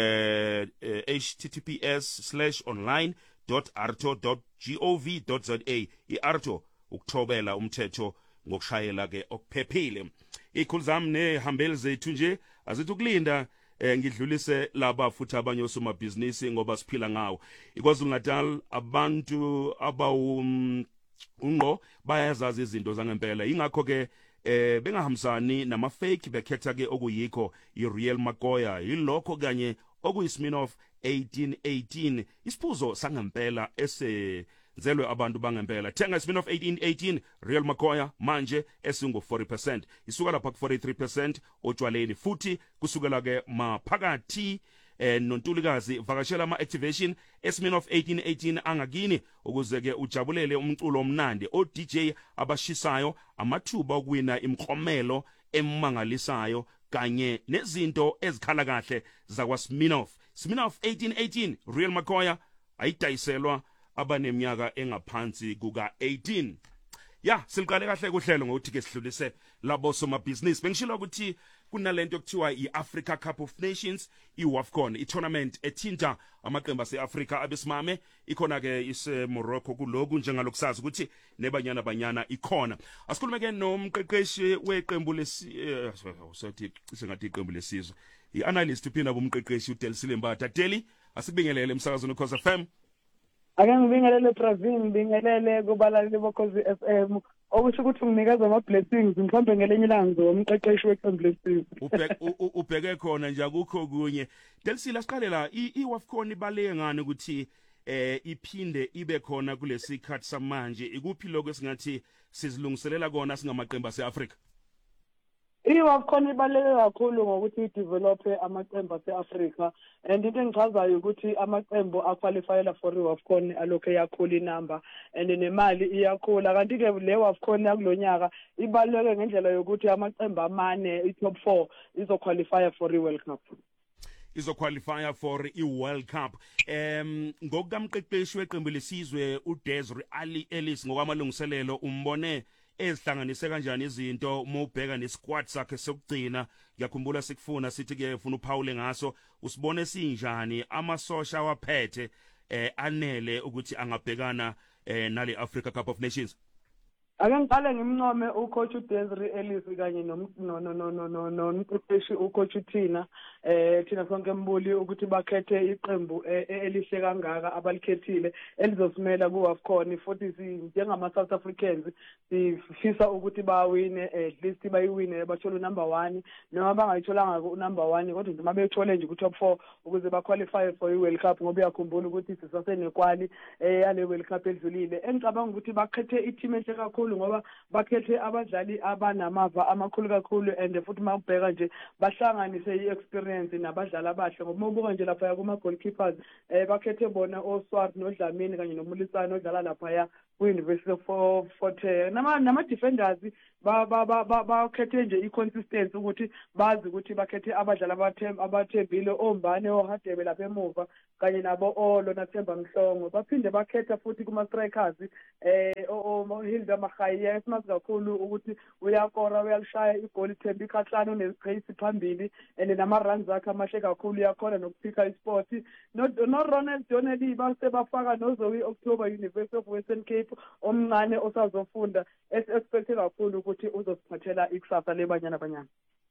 Uh, uh, H T T P S slash online dot arto dot gov dot za. I-ARTO ukuthobela umthetho ngokushayela ke okuphephile. Ikhulu zami nehambeli zethu nje azithi ukulinda eh, ngidlulise laba futhi abanye osomabhizinisi ngoba siphila ngawo. IKwaZulu Natal abantu abawu unqo bayazazi izinto zangempela ingakho ke eh bengahambisani nama fake bekhetha ke okuyikho iReal Makoya yilokho kanye okuyiSmirnoff eighteen eighteen isiphuzo sangempela esenzelwe abantu bangempela. Thenga iSmirnoff eighteen eighteen Real Makoya manje esingu forty percent isuka lapha ku forty-three percent otshwaleni futhi kusukela ke maphakathi eh nontulikazi vakashela ama activation Smirnoff eighteen eighteen angakini ukuze ke ujabulele umculo omnandi o D J abashisayo amathuba okuwina imkromelo emangalisayo kanye nezinto ezikhala kahle zakwa Smirnoff. Smirnoff eighteen eighteen Real Makoya ayidayiselwa abaneminyaka engaphansi kuka eighteen. Ya siliqale kahle kuhlelo ngokuthi ke sidlulise labo somabhizinisi. Bengishilo ukuthi kunalento okuthiwa iAfrica Cup of Nations, iWAFCON, i-tournament ethinta amaqembu ase-Afrika abesimame, ikhona ke ise Morocco kuloku njengalokusazi ukuthi nebanyana banyana ikhona. Asikhulume ke nomqeqeshi weqembu lesi usathi sengathi iqembu lesizwe. I-analyst uphina bomqeqeshi uDelisile Mbatha. Deli, asibingelele emsakazweni Khoza F M. Ake ngibingelele Brazil, ngibingelele kubalaleli bokhozi F M. Okusho ukuthi nginikeza ama blessings mhlawumbe ngelenye ilanga ngomqeqeshi weqembu lesizwe. Ubheke khona nje akukho kunye. Delisile asiqale la iWAFCON ibaleke ngani ukuthi eh iphinde ibe khona kulesi khathi samanje. Ikuphi lokho esingathi sizilungiselela kona singamaqembu ase-Afrika? iWAFCON ibaluleke kakhulu ngokuthi idevelop amaqembu ase-Afrika, and into engichazayo ukuthi amaqembu aqualifyela for iWAFCON alokho yakhula inamba and nemali iyakhula. Kanti ke le WAFCON yakulonyaka ibaluleke ngendlela yokuthi amaqembu amane i-top four izoqualify for iWorld Cup. Izoqualify for iWorld Cup. Em ngokukamqeqeshi weqembu lesizwe uDesiree Ali Ellis ngokwamalungiselelo umbone ezihlanganise kanjani izinto uma ubheka nesquad sakhe sokugcina. Ngiyakhumbula sikufuna sithi ke ufuna uPaul ngaso usibone sinjani amasosha waphethe eh anele ukuthi angabhekana eh nale Africa Cup of Nations. Ake ngiqale ngimncome ucoach uDesiree Ellis kanye no no no no no no umqeqeshi ucoach uThina eh thina sonke mbuli ukuthi bakhethe iqembu elihle kangaka abalikhethile elizosimela kuWAFCON futhi njengama South Africans sifisa ukuthi bawine at least bayiwine bathole number one noma bangayitholanga ku number one kodwa nje mabethole nje ku top four ukuze baqualify for iWorld Cup ngoba uyakhumbula ukuthi sisasenekwali yale World Cup edlulile. Engicabanga ukuthi bakhethe i-team enhle kakhulu ngoba bakhethe abadlali abanamava amakhulu kakhulu and futhi mawubheka nje bahlanganise i-experience nabadlali abahle ngoba ubuka nje lapha kuma goalkeepers eh bakhethe bona oSwart noDlamini kanye noMulisana odlala lapha ya ku-University of Fort Hare nama nama defenders ba ba ba bakhethe nje i-consistency ukuthi bazi ukuthi bakhethe abadlali abathemba abathembile ombane ohadebe lapha emuva kanye nabo Olo naThemba Mhlongo. Baphinde bakhetha futhi kuma strikers eh o Hilda Makhaya esimazi kakhulu ukuthi uyakora uyalishaya igoli Thembi Khatlana unegrace phambili and nama runs akhe amahle kakhulu uyakhona nokuphika isport. No no Ronald Donnelly base bafaka noZoe October University of Western Cape omncane osazofunda expected kakhulu ukuthi uzosiphathela ikusasa lebanyana banyana.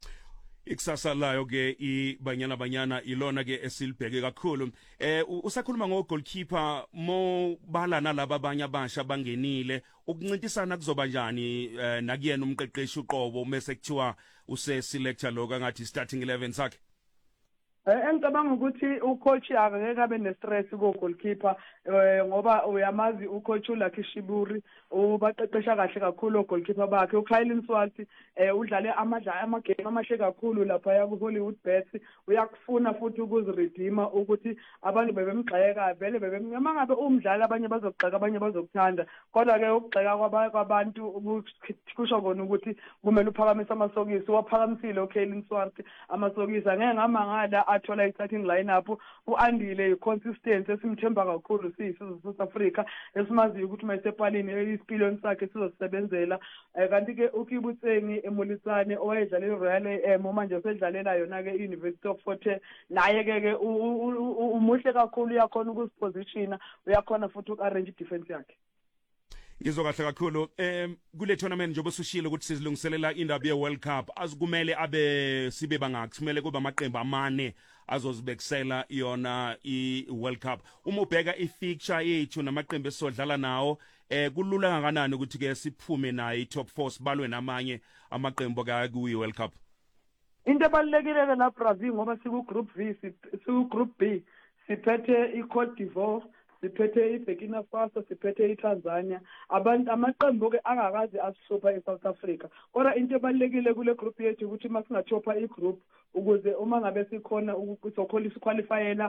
Ikusasa layo ke ibanyana banyana ilona ke esilibheke kakhulu. Eh usakhuluma ngo goalkeeper mo balana laba abanye abasha bangenile ukuncintisana kuzoba njani nakuyena umqeqeshi uqobo mase kuthiwa use selector lo kangathi starting eleven sakhe. Engicabanga ukuthi ucoach akake kabe nestress ko goalkeeper ngoba uyamazi ucoach uLucky Shiburi ubaqeqesha kahle kakhulu goalkeeper bakhe. uKylin Swart udlale amadla amagame amahle kakhulu lapha ya ku Hollywood Bets uyakufuna futhi ukuziredeema ukuthi abantu bebemgxeka vele bebemnyama ngabe umdlali abanye bazogxeka abanye bazokuthanda kodwa ke ukugxeka kwabantu kusho kona ukuthi kumele uphakamisa amasokisi. Waphakamisile uKylin Swart amasokisi angeke ngamangala athola i-starting lineup. uAndile consistency esimthemba kakhulu siyisizwe South Africa esimaziyo ukuthi mayisepalini isipiloni sakhe sizosebenzela. Kanti ke uKibutseni eMulisane owayedlala iRoyal A M manje usedlalela yona ke University of Fort Hare naye ke ke umuhle kakhulu uyakhona ukuzipositiona uyakhona futhi ukarrange defense yakhe. Ngizwa kahle kakhulu em kule tournament njengoba usushilo ukuthi sizilungiselela indaba ye World Cup azikumele abe sibe bangaki kumele kuba amaqembu amane azozibekisela yona i World Cup. Uma ubheka i fixture yethu namaqembu esodlala nawo eh kulula kangakanani ukuthi ke siphume nayo i top four sibalwe namanye amaqembu ka ku World Cup. Into ebalekile ke la Brazil ngoba siku group V siku group B siphethe i Cote d'Ivoire siphethe iBurkina Faso, siphethe iTanzania. Abantu amaqembu ke angakazi asihlupa eSouth Africa. Kodwa into ebalekile kule group yethu ukuthi masingathopha igroup ukuze uma ngabe sikhona ukuzokhulisa qualifyela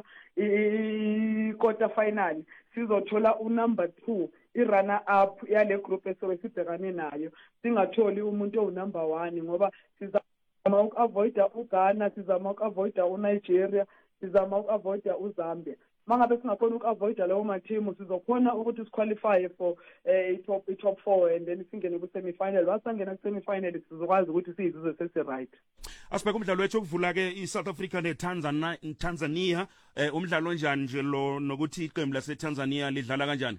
i-quarter final sizothola unumber two i-runner up yale group esobe sibhekane nayo, singatholi umuntu owunumber one ngoba sizama uku-avoida uGhana, sizama uku-avoida uNigeria, sizama uku-avoida uZambia. Mangabe singakhona uku-avoida lawo ma-team sizokhona ukuthi siqualify for eh, i-top i-top four and then singene ku-semi-final. Wasangena ku-semi-final sizokwazi ukuthi siyizizwe sesi-right. Asibheka umdlalo wethu okuvula ke iSouth Africa neTanzania Tanzania eh, umdlalo njani nje lo nokuthi iqembu laseTanzania lidlala kanjani?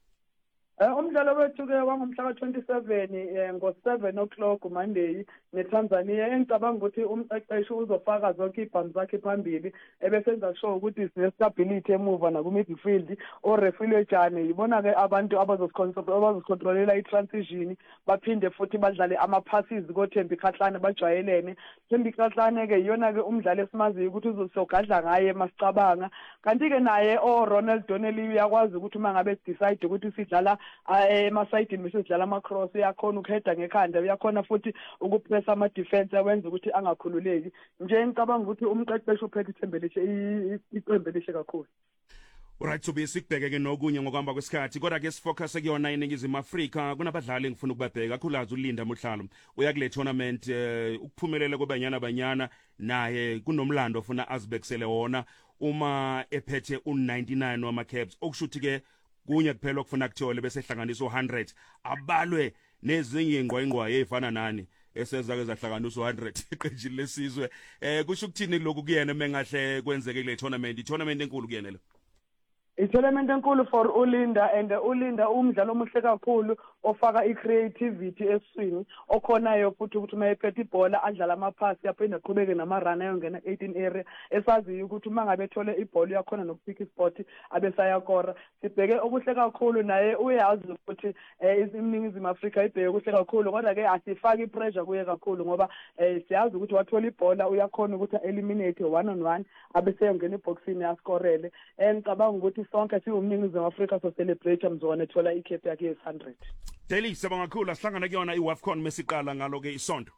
Eh umdlalo wethu ke wangomhla ka twenty-seven eh, ngo seven o'clock Monday neTanzania. Engicabanga ukuthi umqeqeshi uzofaka zonke ibhamu zakhe phambili ebesenza sure ukuthi sine stability emuva na ku midfield o referee jane yibona ke abantu abazocontrolela i-transition baphinde futhi badlale ama passes ko Thembi Khatlana bajwayelene. Thembi Khatlana ke yona ke umdlalo esimaziyo ukuthi uzosogadla ngaye masicabanga, kanti ke naye o Ronald Donnelly uyakwazi ukuthi mangabe decide ukuthi sidlala emasayidini bese sidlala ama cross, uyakhona ukuheada ngekhanda, uyakhona futhi ukupress ama defense awenza ukuthi angakhululeki. Nje ngicabanga ukuthi umqeqeshi uphethe ithembelishe iqembelishe kakhulu. Alright, so besikubheke ke nokunye ngokuhamba kwesikhathi, kodwa ke sifocus kuyona iningizimu Afrika. Kunabadlali engifuna ukubabheka, kakhulukazi uLinda Mohlalo uyakule tournament uh, ukuphumelela kwabanyana banyana naye kunomlando ofuna azibekisele wona uma ephethe u ninety-nine wama caps, okushuthi ke kunye kuphela okufuna kuthole bese ehlanganisa u one hundred abalwe nezinye ingqwengqwa ezifana nani eseza ke zahlanganisa u one hundred iqenjini lesizwe. Eh kusho ukuthini lokhu kuyena mengahle kwenzeke le tournament, i tournament enkulu kuyena lo. I-tournament enkulu for uLinda, and uLinda umdlalo omuhle kakhulu ofaka i-creativity eswini okhonayo futhi ukuthi uma ephethe ibhola adlala amaphasi yaphinde aqhubeke nama-run ayongena eighteen area esaziyo ukuthi uma ngabe ethole ibhola uyakhona nokupick ispot abesayakora. Sibheke okuhle kakhulu naye uyazi ukuthi iningizimu Afrika ibheke okuhle kakhulu, kodwa ke asifaki i-pressure kuye kakhulu ngoba siyazi ukuthi wathola ibhola uyakhona ukuthi eliminate one on one abeseyongena iboxini askorele. Ngicabanga ukuthi sonke siwumningizimu Afrika so celebrate mzwana ethola icape yakhe yes one hundred. Daily sibonga kakhulu asihlangana kuyona iWAFCON mesiqala ngalo ke isonto.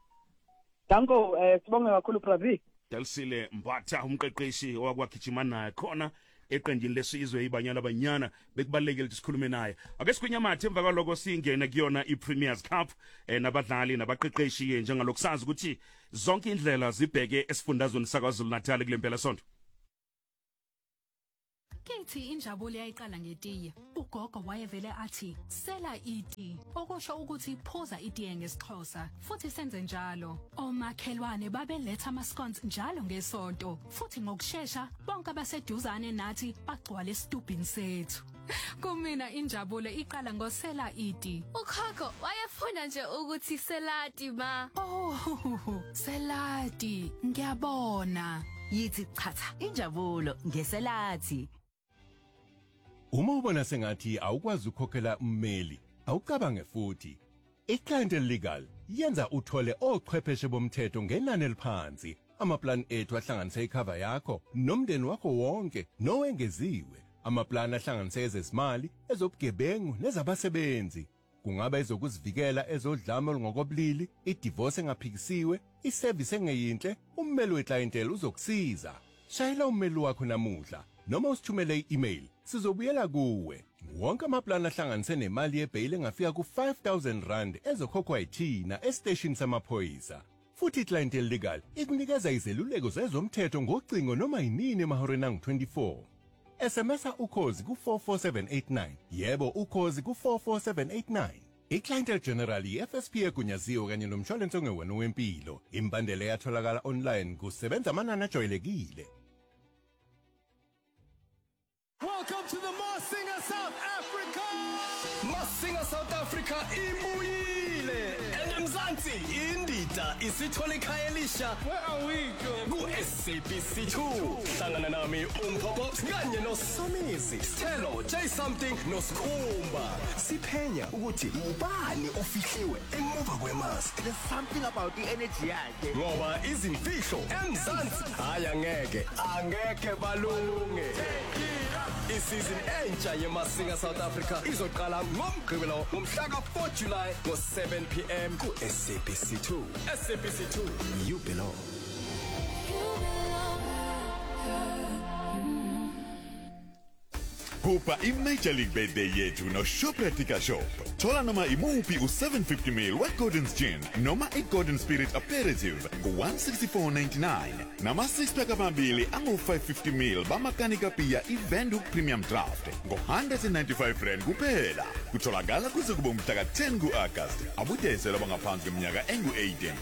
Danko eh sibonga kakhulu Bravi. Delisile Mbatha umqeqeshi owakwakhijima naye khona eqenjini lesizwe ibanyana banyana bekubalekile ukuthi sikhulume naye. Ake sikunyamathe emva kwaloko singene kuyona iPremiers Cup eh nabadlali nabaqeqeshi njengalokusazi ukuthi zonke indlela zibheke esifundazweni saKwaZulu Natal kulempela sonto. Kithi injabulo yayiqala ngetiye. Ugogo wayevele athi sela iti, okusho ukuthi phuza itiye ngesixhosa, futhi senze njalo. Omakhelwane babeletha ama scones njalo ngesonto, futhi ngokusheshsha bonke abaseduzane nathi bagcwala esitubhini sethu. Kumina injabulo iqala ngosela iti. Ukhokho wayefuna nje ukuthi selati ma. Oh, selati, ngiyabona. Yithi chatha injabulo ngeselati. Uma ubona sengathi awukwazi ukukhokhela ummeli, awucabange futhi. iClientele Legal yenza uthole ochwepheshe bomthetho ngenani eliphansi. Amaplan ethu ahlanganisa icover yakho nomndeni wakho wonke nowengeziwe. Amaplan ahlanganisa ezezimali, ezobugebengu nezabasebenzi. Kungaba ezokuzivikela ezodlame olungokobulili, idivorce engaphikisiwe, iservice engeyinhle, ummeli weClientele uzokusiza. Shayela ummeli wakho namuhla noma usithumele i-email, sizobuyela kuwe. Wonke amaplan ahlanganise nemali yebail engafika ku five thousand rand ezokhokhwa yithina estation samaphoyisa. Futhi iClientele Legal ikunikeza izeluleko zezomthetho ngocingo noma yinini emahoreni angu twenty-four. S M S ukhozi ku four four seven eight nine. Yebo ukhozi ku four four seven eight nine. iClientele General i-F S P egunyaziwe kanye nomshwalense ongewena wempilo. Imbandela yatholakala online kusebenza amanani ajwayelekile. Welcome to the Masinga South Africa. Masinga South Africa ibuyile. eMzansi indida isithole ikhaya elisha. Where are we going? Ku S A B C two. Hlangana nami uMpopo kanye noSomizi. Sithelo J something noSkhumba. Siphenya ukuthi ubani ofihliwe emuva kwemask. There's something about the energy yakhe. Ngoba izimfihlo eMzansi haya ngeke angeke balunge. Isizini entsha yeMasinga South Africa izoqala ngoMgqibelo ngomhla ka four July ngo seven p m ku S A B C two. S A B C two, you belong. Kupa i-Major League Birthday yethu no Shoprite Shop. Thola noma imuphi u seven fifty milliliters we-Gordon's Gin noma i-Gordon Spirit Aperitif ku-one sixty-four ninety-nine. Nama six pack amabili angu-five fifty milliliters bamakanika pia i-Venduc Premium Draft ngo-one ninety-five rand kuphela. Kutholakala kuze kube umhla ka ten ku-August. Abudesela bangaphansi kweminyaka engu-eighteen.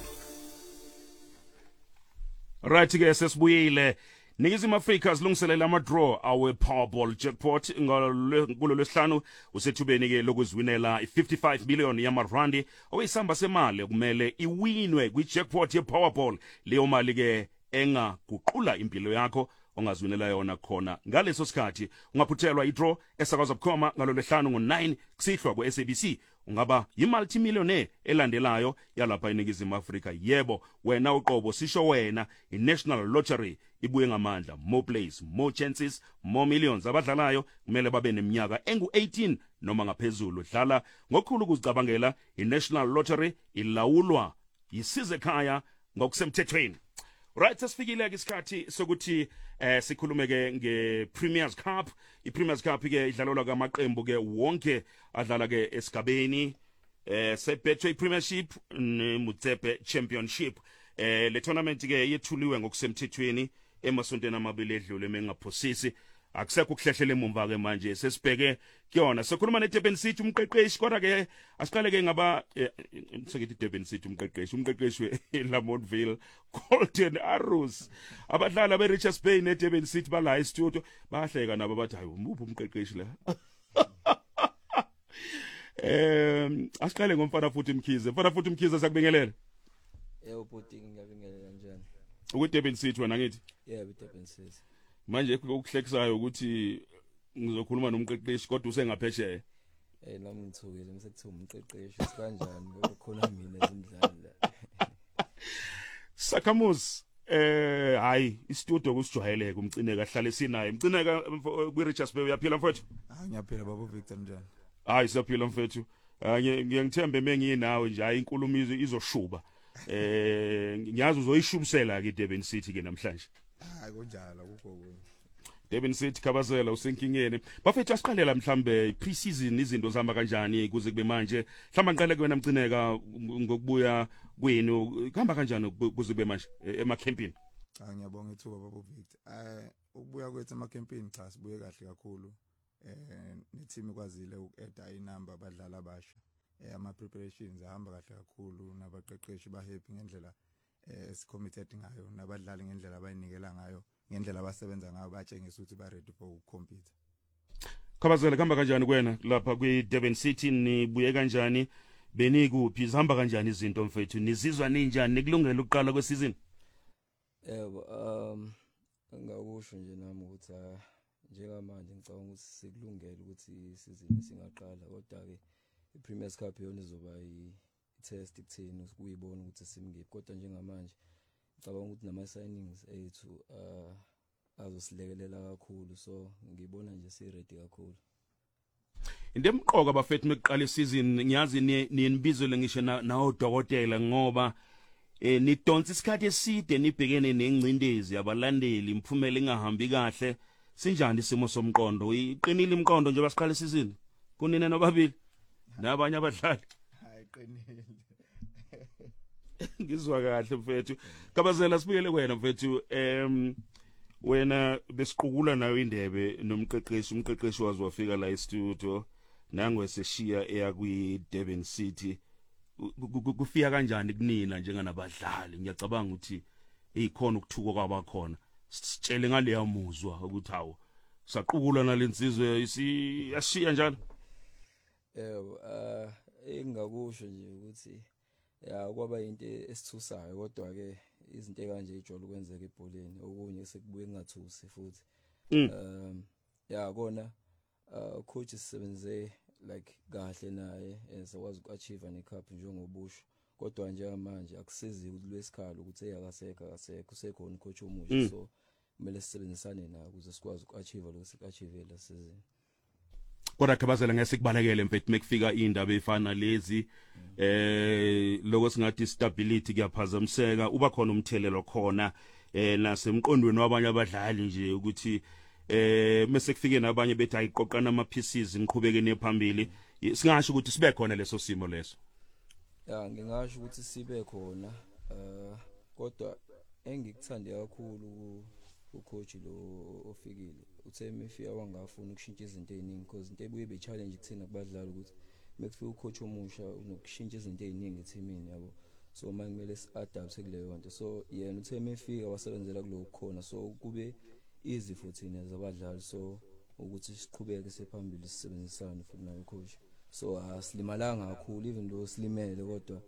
Right ke sesibuyile. Ningizimu Afrika silungiselela ama-draw awe Powerball jackpot ngalo lesihlanu usethubeni ke lokuzwinela i-fifty-five million yamarandi okuyisamba semali kumele iwinwe kwi-jackpot ye-Powerball. Leyo mali ke engaguqula impilo yakho ongazwinela yona khona ngaleso sikhathi ungaphuthelwa i-draw esakazwa bukhoma ngalo lesihlanu ngo nine kusihlwa ku-S A B C. Ungaba yi-multimillionaire elandelayo yalapha eNingizimu Afrika. Yebo, wena uqobo sisho wena i-National Lottery ibuye ngamandla, more plays, more chances, more millions. Abadlalayo kumele babe neminyaka engu eighteen noma ngaphezulu. Dlala ngokukhulu ukuzicabangela. I-National Lottery ilawulwa yisize ekhaya ngokusemthethweni. Right, sesifikile ke isikhathi sokuthi eh sikhulume ke ngePremiers Cup. iPremiers Cup ke idlalelwa kamaqembu ke wonke adlala ke esigabeni eh seBetway Premiership neMutsepe Championship. Eh le tournament ke yethuliwe ngokusemthethweni emasontweni amabili edlule mengaphosisi. Akusekho ukuhlehlela emumva ke manje sesibheke kuyona. Sokhuluma neDurban City umqeqeshi kodwa ke asiqale ke ngaba ngisekithi Durban City umqeqeshi umqeqeshi eLamontville Golden Arrows. Abadlali beRichards Bay neDurban City bala e-studio bahleka nabo bathi hayi umuphi umqeqeshi la. Eh asiqale ngomfana futhi Mkhize. Mfana futhi Mkhize sakubingelela. Yebo bhuti ngiyabingelela kanjani? UDurban City wena ngithi? Yebo Durban City. Manje ukuhlekisayo ukuthi ngizokhuluma nomqeqeshi kodwa usengaphesheya. Eh nami ngithukile msethi umqeqeshi sikanjani ngokukhona mina ezindlala. Sakhamuzi eh hayi istudio kusijwayeleke umcineka hlale sinaye umcineka kwiRichards Bay uyaphila mfowethu? Ah ngiyaphila baba Victor njani? Hayi siyaphila mfowethu. Ngiyangithembe mengiyinawe nje hayi inkulumo izoshuba. Eh ngiyazi uzoyishubisela ke Durban City ke namhlanje. Hayi konjalo akukho konke. Durban City Khabazela usenkingeni. Bafethu asiqalela mhlambe pre-season izinto zihamba kanjani kuze kube manje. Mhlamba ngiqale kuwena Mcineka ngokubuya kwenu. Kuhamba kanjani kuze kube manje emacampini? Cha ngiyabonga ithuba baba Victor. Eh ukubuya kwethu emacampini cha sibuye kahle kakhulu. Eh neteam ikwazile uku-add inamba abadlali abasha. Eh ama preparations ahamba kahle kakhulu nabaqeqeshi ba happy ngendlela eh esicommitted ngayo nabadlali ngendlela abayinikela ngayo ngendlela abasebenza ngayo batshengisa ukuthi ba ready for ukukhompete. Khabazela kuhamba kanjani kuwena lapha kwiDurban City nibuye kanjani benikuphi zihamba kanjani izinto mfethu nizizwa ninjani nikulungela ukuqala kwesizini? Yebo um ngakusho nje nami ukuthi njengamanje ngicabanga ukuthi sikulungela ukuthi isizini singaqala kodwa ke iPremiers Cup yona izoba i-test kuthini ukuyibona ukuthi simngiphi kodwa njengamanje ngicabanga ukuthi nama signings ethu uh azosilekelela kakhulu so ngibona nje si ready kakhulu. Into emqoka bafethu mekuqala isizini ngiyazi niyinibizele ngisho nawo dokotela ngoba eh nidonsa isikhathi eside nibhekene nengcindezi abalandeli imphumela engahambi kahle sinjani isimo somqondo iqinile imqondo nje basiqala isizini kunina nobabili nabanye abadlali? Hayi qinile. Ngizwa kahle mfethu. Khabazela sibuyele wena mfethu em wena besiqukula nayo indebe nomqeqeshi umqeqeshi wazi wafika la e-studio nangwe seshiya eya kwi-Durban City kufika kanjani kunina njenganabadlali ngiyacabanga ukuthi eyikhona ukuthuka kwabakhona sitshele ngaleya muzwa ukuthi hawo saqukula nalensizwe isiyashiya njalo. Yebo uh engakusho nje ukuthi ya kwaba into esithusayo kodwa ke izinto kanje ijolo kwenzeka ebholeni okunye sekubuye kungathusi futhi um ya kona uh coach sisebenze like kahle naye esakwazi ukuachieve ne cup njengobusho kodwa nje manje akusizi ukuthi lwesikhalo ukuthi eyakasekho akasekho usekhona coach omusha so kumele sisebenzisane nayo ukuze sikwazi uku-achieve lokho siku-achieve la season. Kodwa khabazela ngeke sikubalekele mfethu mekufika indaba efana lezi eh lokho singathi stability kuyaphazamiseka uba khona umthelelo khona eh nasemqondweni wabanye abadlali nje ukuthi eh mase kufike nabanye bethi ayiqoqana ama pieces ngiqhubeke nephambili singasho ukuthi sibe khona leso simo leso. Ya ngingasho ukuthi sibe khona eh kodwa engikuthande kakhulu ucoach lo ofikile uThemi Fia wangafuna ukushintsha izinto eziningi because into ebuye be challenge kuthina kubadlali ukuthi mekufika ucoach omusha unokushintsha izinto eziningi ethimini yabo so manje kumele si-adapt kuleyo nto so yena uThemi Fia wasebenzela kulo khona so kube easy futhi nezabadlali so ukuthi siqhubeke sephambili sisebenzisane futhi nayo coach so asilimalanga kakhulu even though silimele kodwa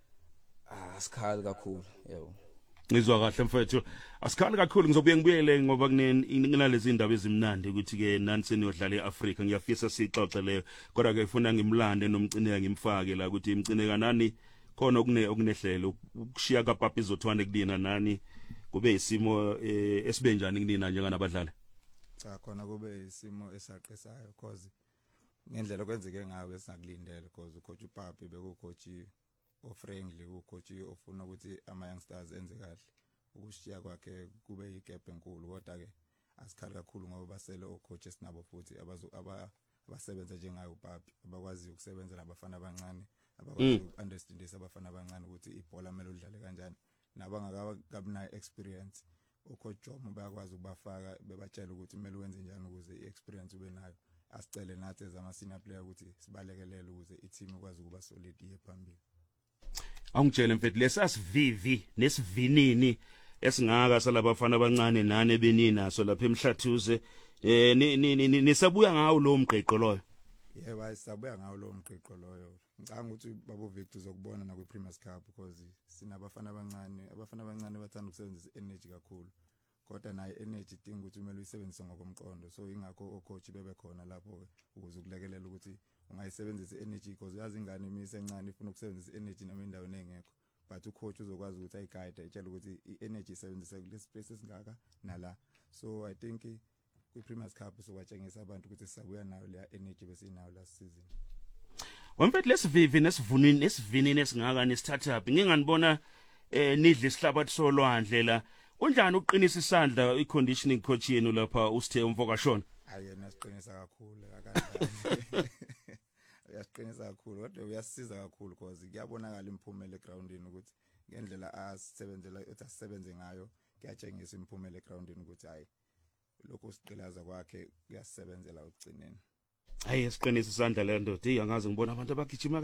asikhali kakhulu yebo. Ngizwa kahle mfethu asikhali kakhulu ngizobuye ngibuyele ngoba kunalezi indaba ezimnandi ukuthi ke nani seniyodlala eAfrica ngiyafisa sixoxe leyo kodwa ke ngifuna ngimlande nomcineka ngimfake la ukuthi imcineka nani khona okune okunehlelo ukushiya kaPapa izothwane kulina nani kube isimo esibenjani kulina njenganabadlali. Cha khona kube isimo esaqesayo cause ngendlela kwenzeke ngayo esingakulindele because ucoach uPapi bekucoach ofriendly ucoach ofuna ukuthi ama youngsters enze kahle ukushiya kwakhe kube igap enkulu kodwa ke asikhali kakhulu ngoba basele ocoach esinabo futhi abazo abasebenza njengayo uPapi abakwazi ukusebenza nabafana abancane abakwazi ukunderstandisa abafana abancane ukuthi ibhola kumele udlale kanjani nabangakabi nayo experience ucoach Jomo bayakwazi ukubafaka bebatshela ukuthi kumele wenze njani ukuze iexperience ube nayo asicele nathi as ama senior player ukuthi sibalekelele ukuze i-team ikwazi ukuba solid iye phambili. Angitshele mfethu lesasivivi nesivinini esingaka salabafana abancane nane beninaso lapha emhlathuze eh nisabuya ngawo lo mgqeqo loyo. Yebo ayisabuya ngawo lo mgqeqo loyo ngicanga ukuthi babo Victor uzokubona na ku Premier Cup because sinabafana abancane abafana abancane bathanda ukusebenzisa energy kakhulu kodwa naye energy idinga ukuthi kumele uyisebenzise ngokomqondo so ingakho ocoach bebe khona lapho ukuze ukulekelela ukuthi ungayisebenzisa energy because yazi ingane imise encane ifuna ukusebenzisa energy noma endaweni engekho but ucoach uzokwazi ukuthi ayiguide ayitshela ukuthi i-energy isebenzisa kule space esingaka nala so I think ku Premier Cup sokwatshengisa abantu ukuthi sisabuya nayo le energy besinayo last season. Wamfethu lesivivi nesivunini nesivini nesingaka nesithatha up nginganibona eh nidle isihlabathi solwandle la unjani uqinisa isandla i-conditioning coach yenu lapha usithe umvokashona. Ayena siqinisa kakhulu akanje uyasiqinisa kakhulu kodwa uyasiza kakhulu because kuyabonakala imphumela egroundini ukuthi ngendlela asebenzela uthi asebenze ngayo kuyatshengisa imphumela egroundini ukuthi hayi lokho siqilaza kwakhe kuyasebenzela ugcineni. Hayi siqinisa isandla le ndoda angazi ngibona abantu abagijima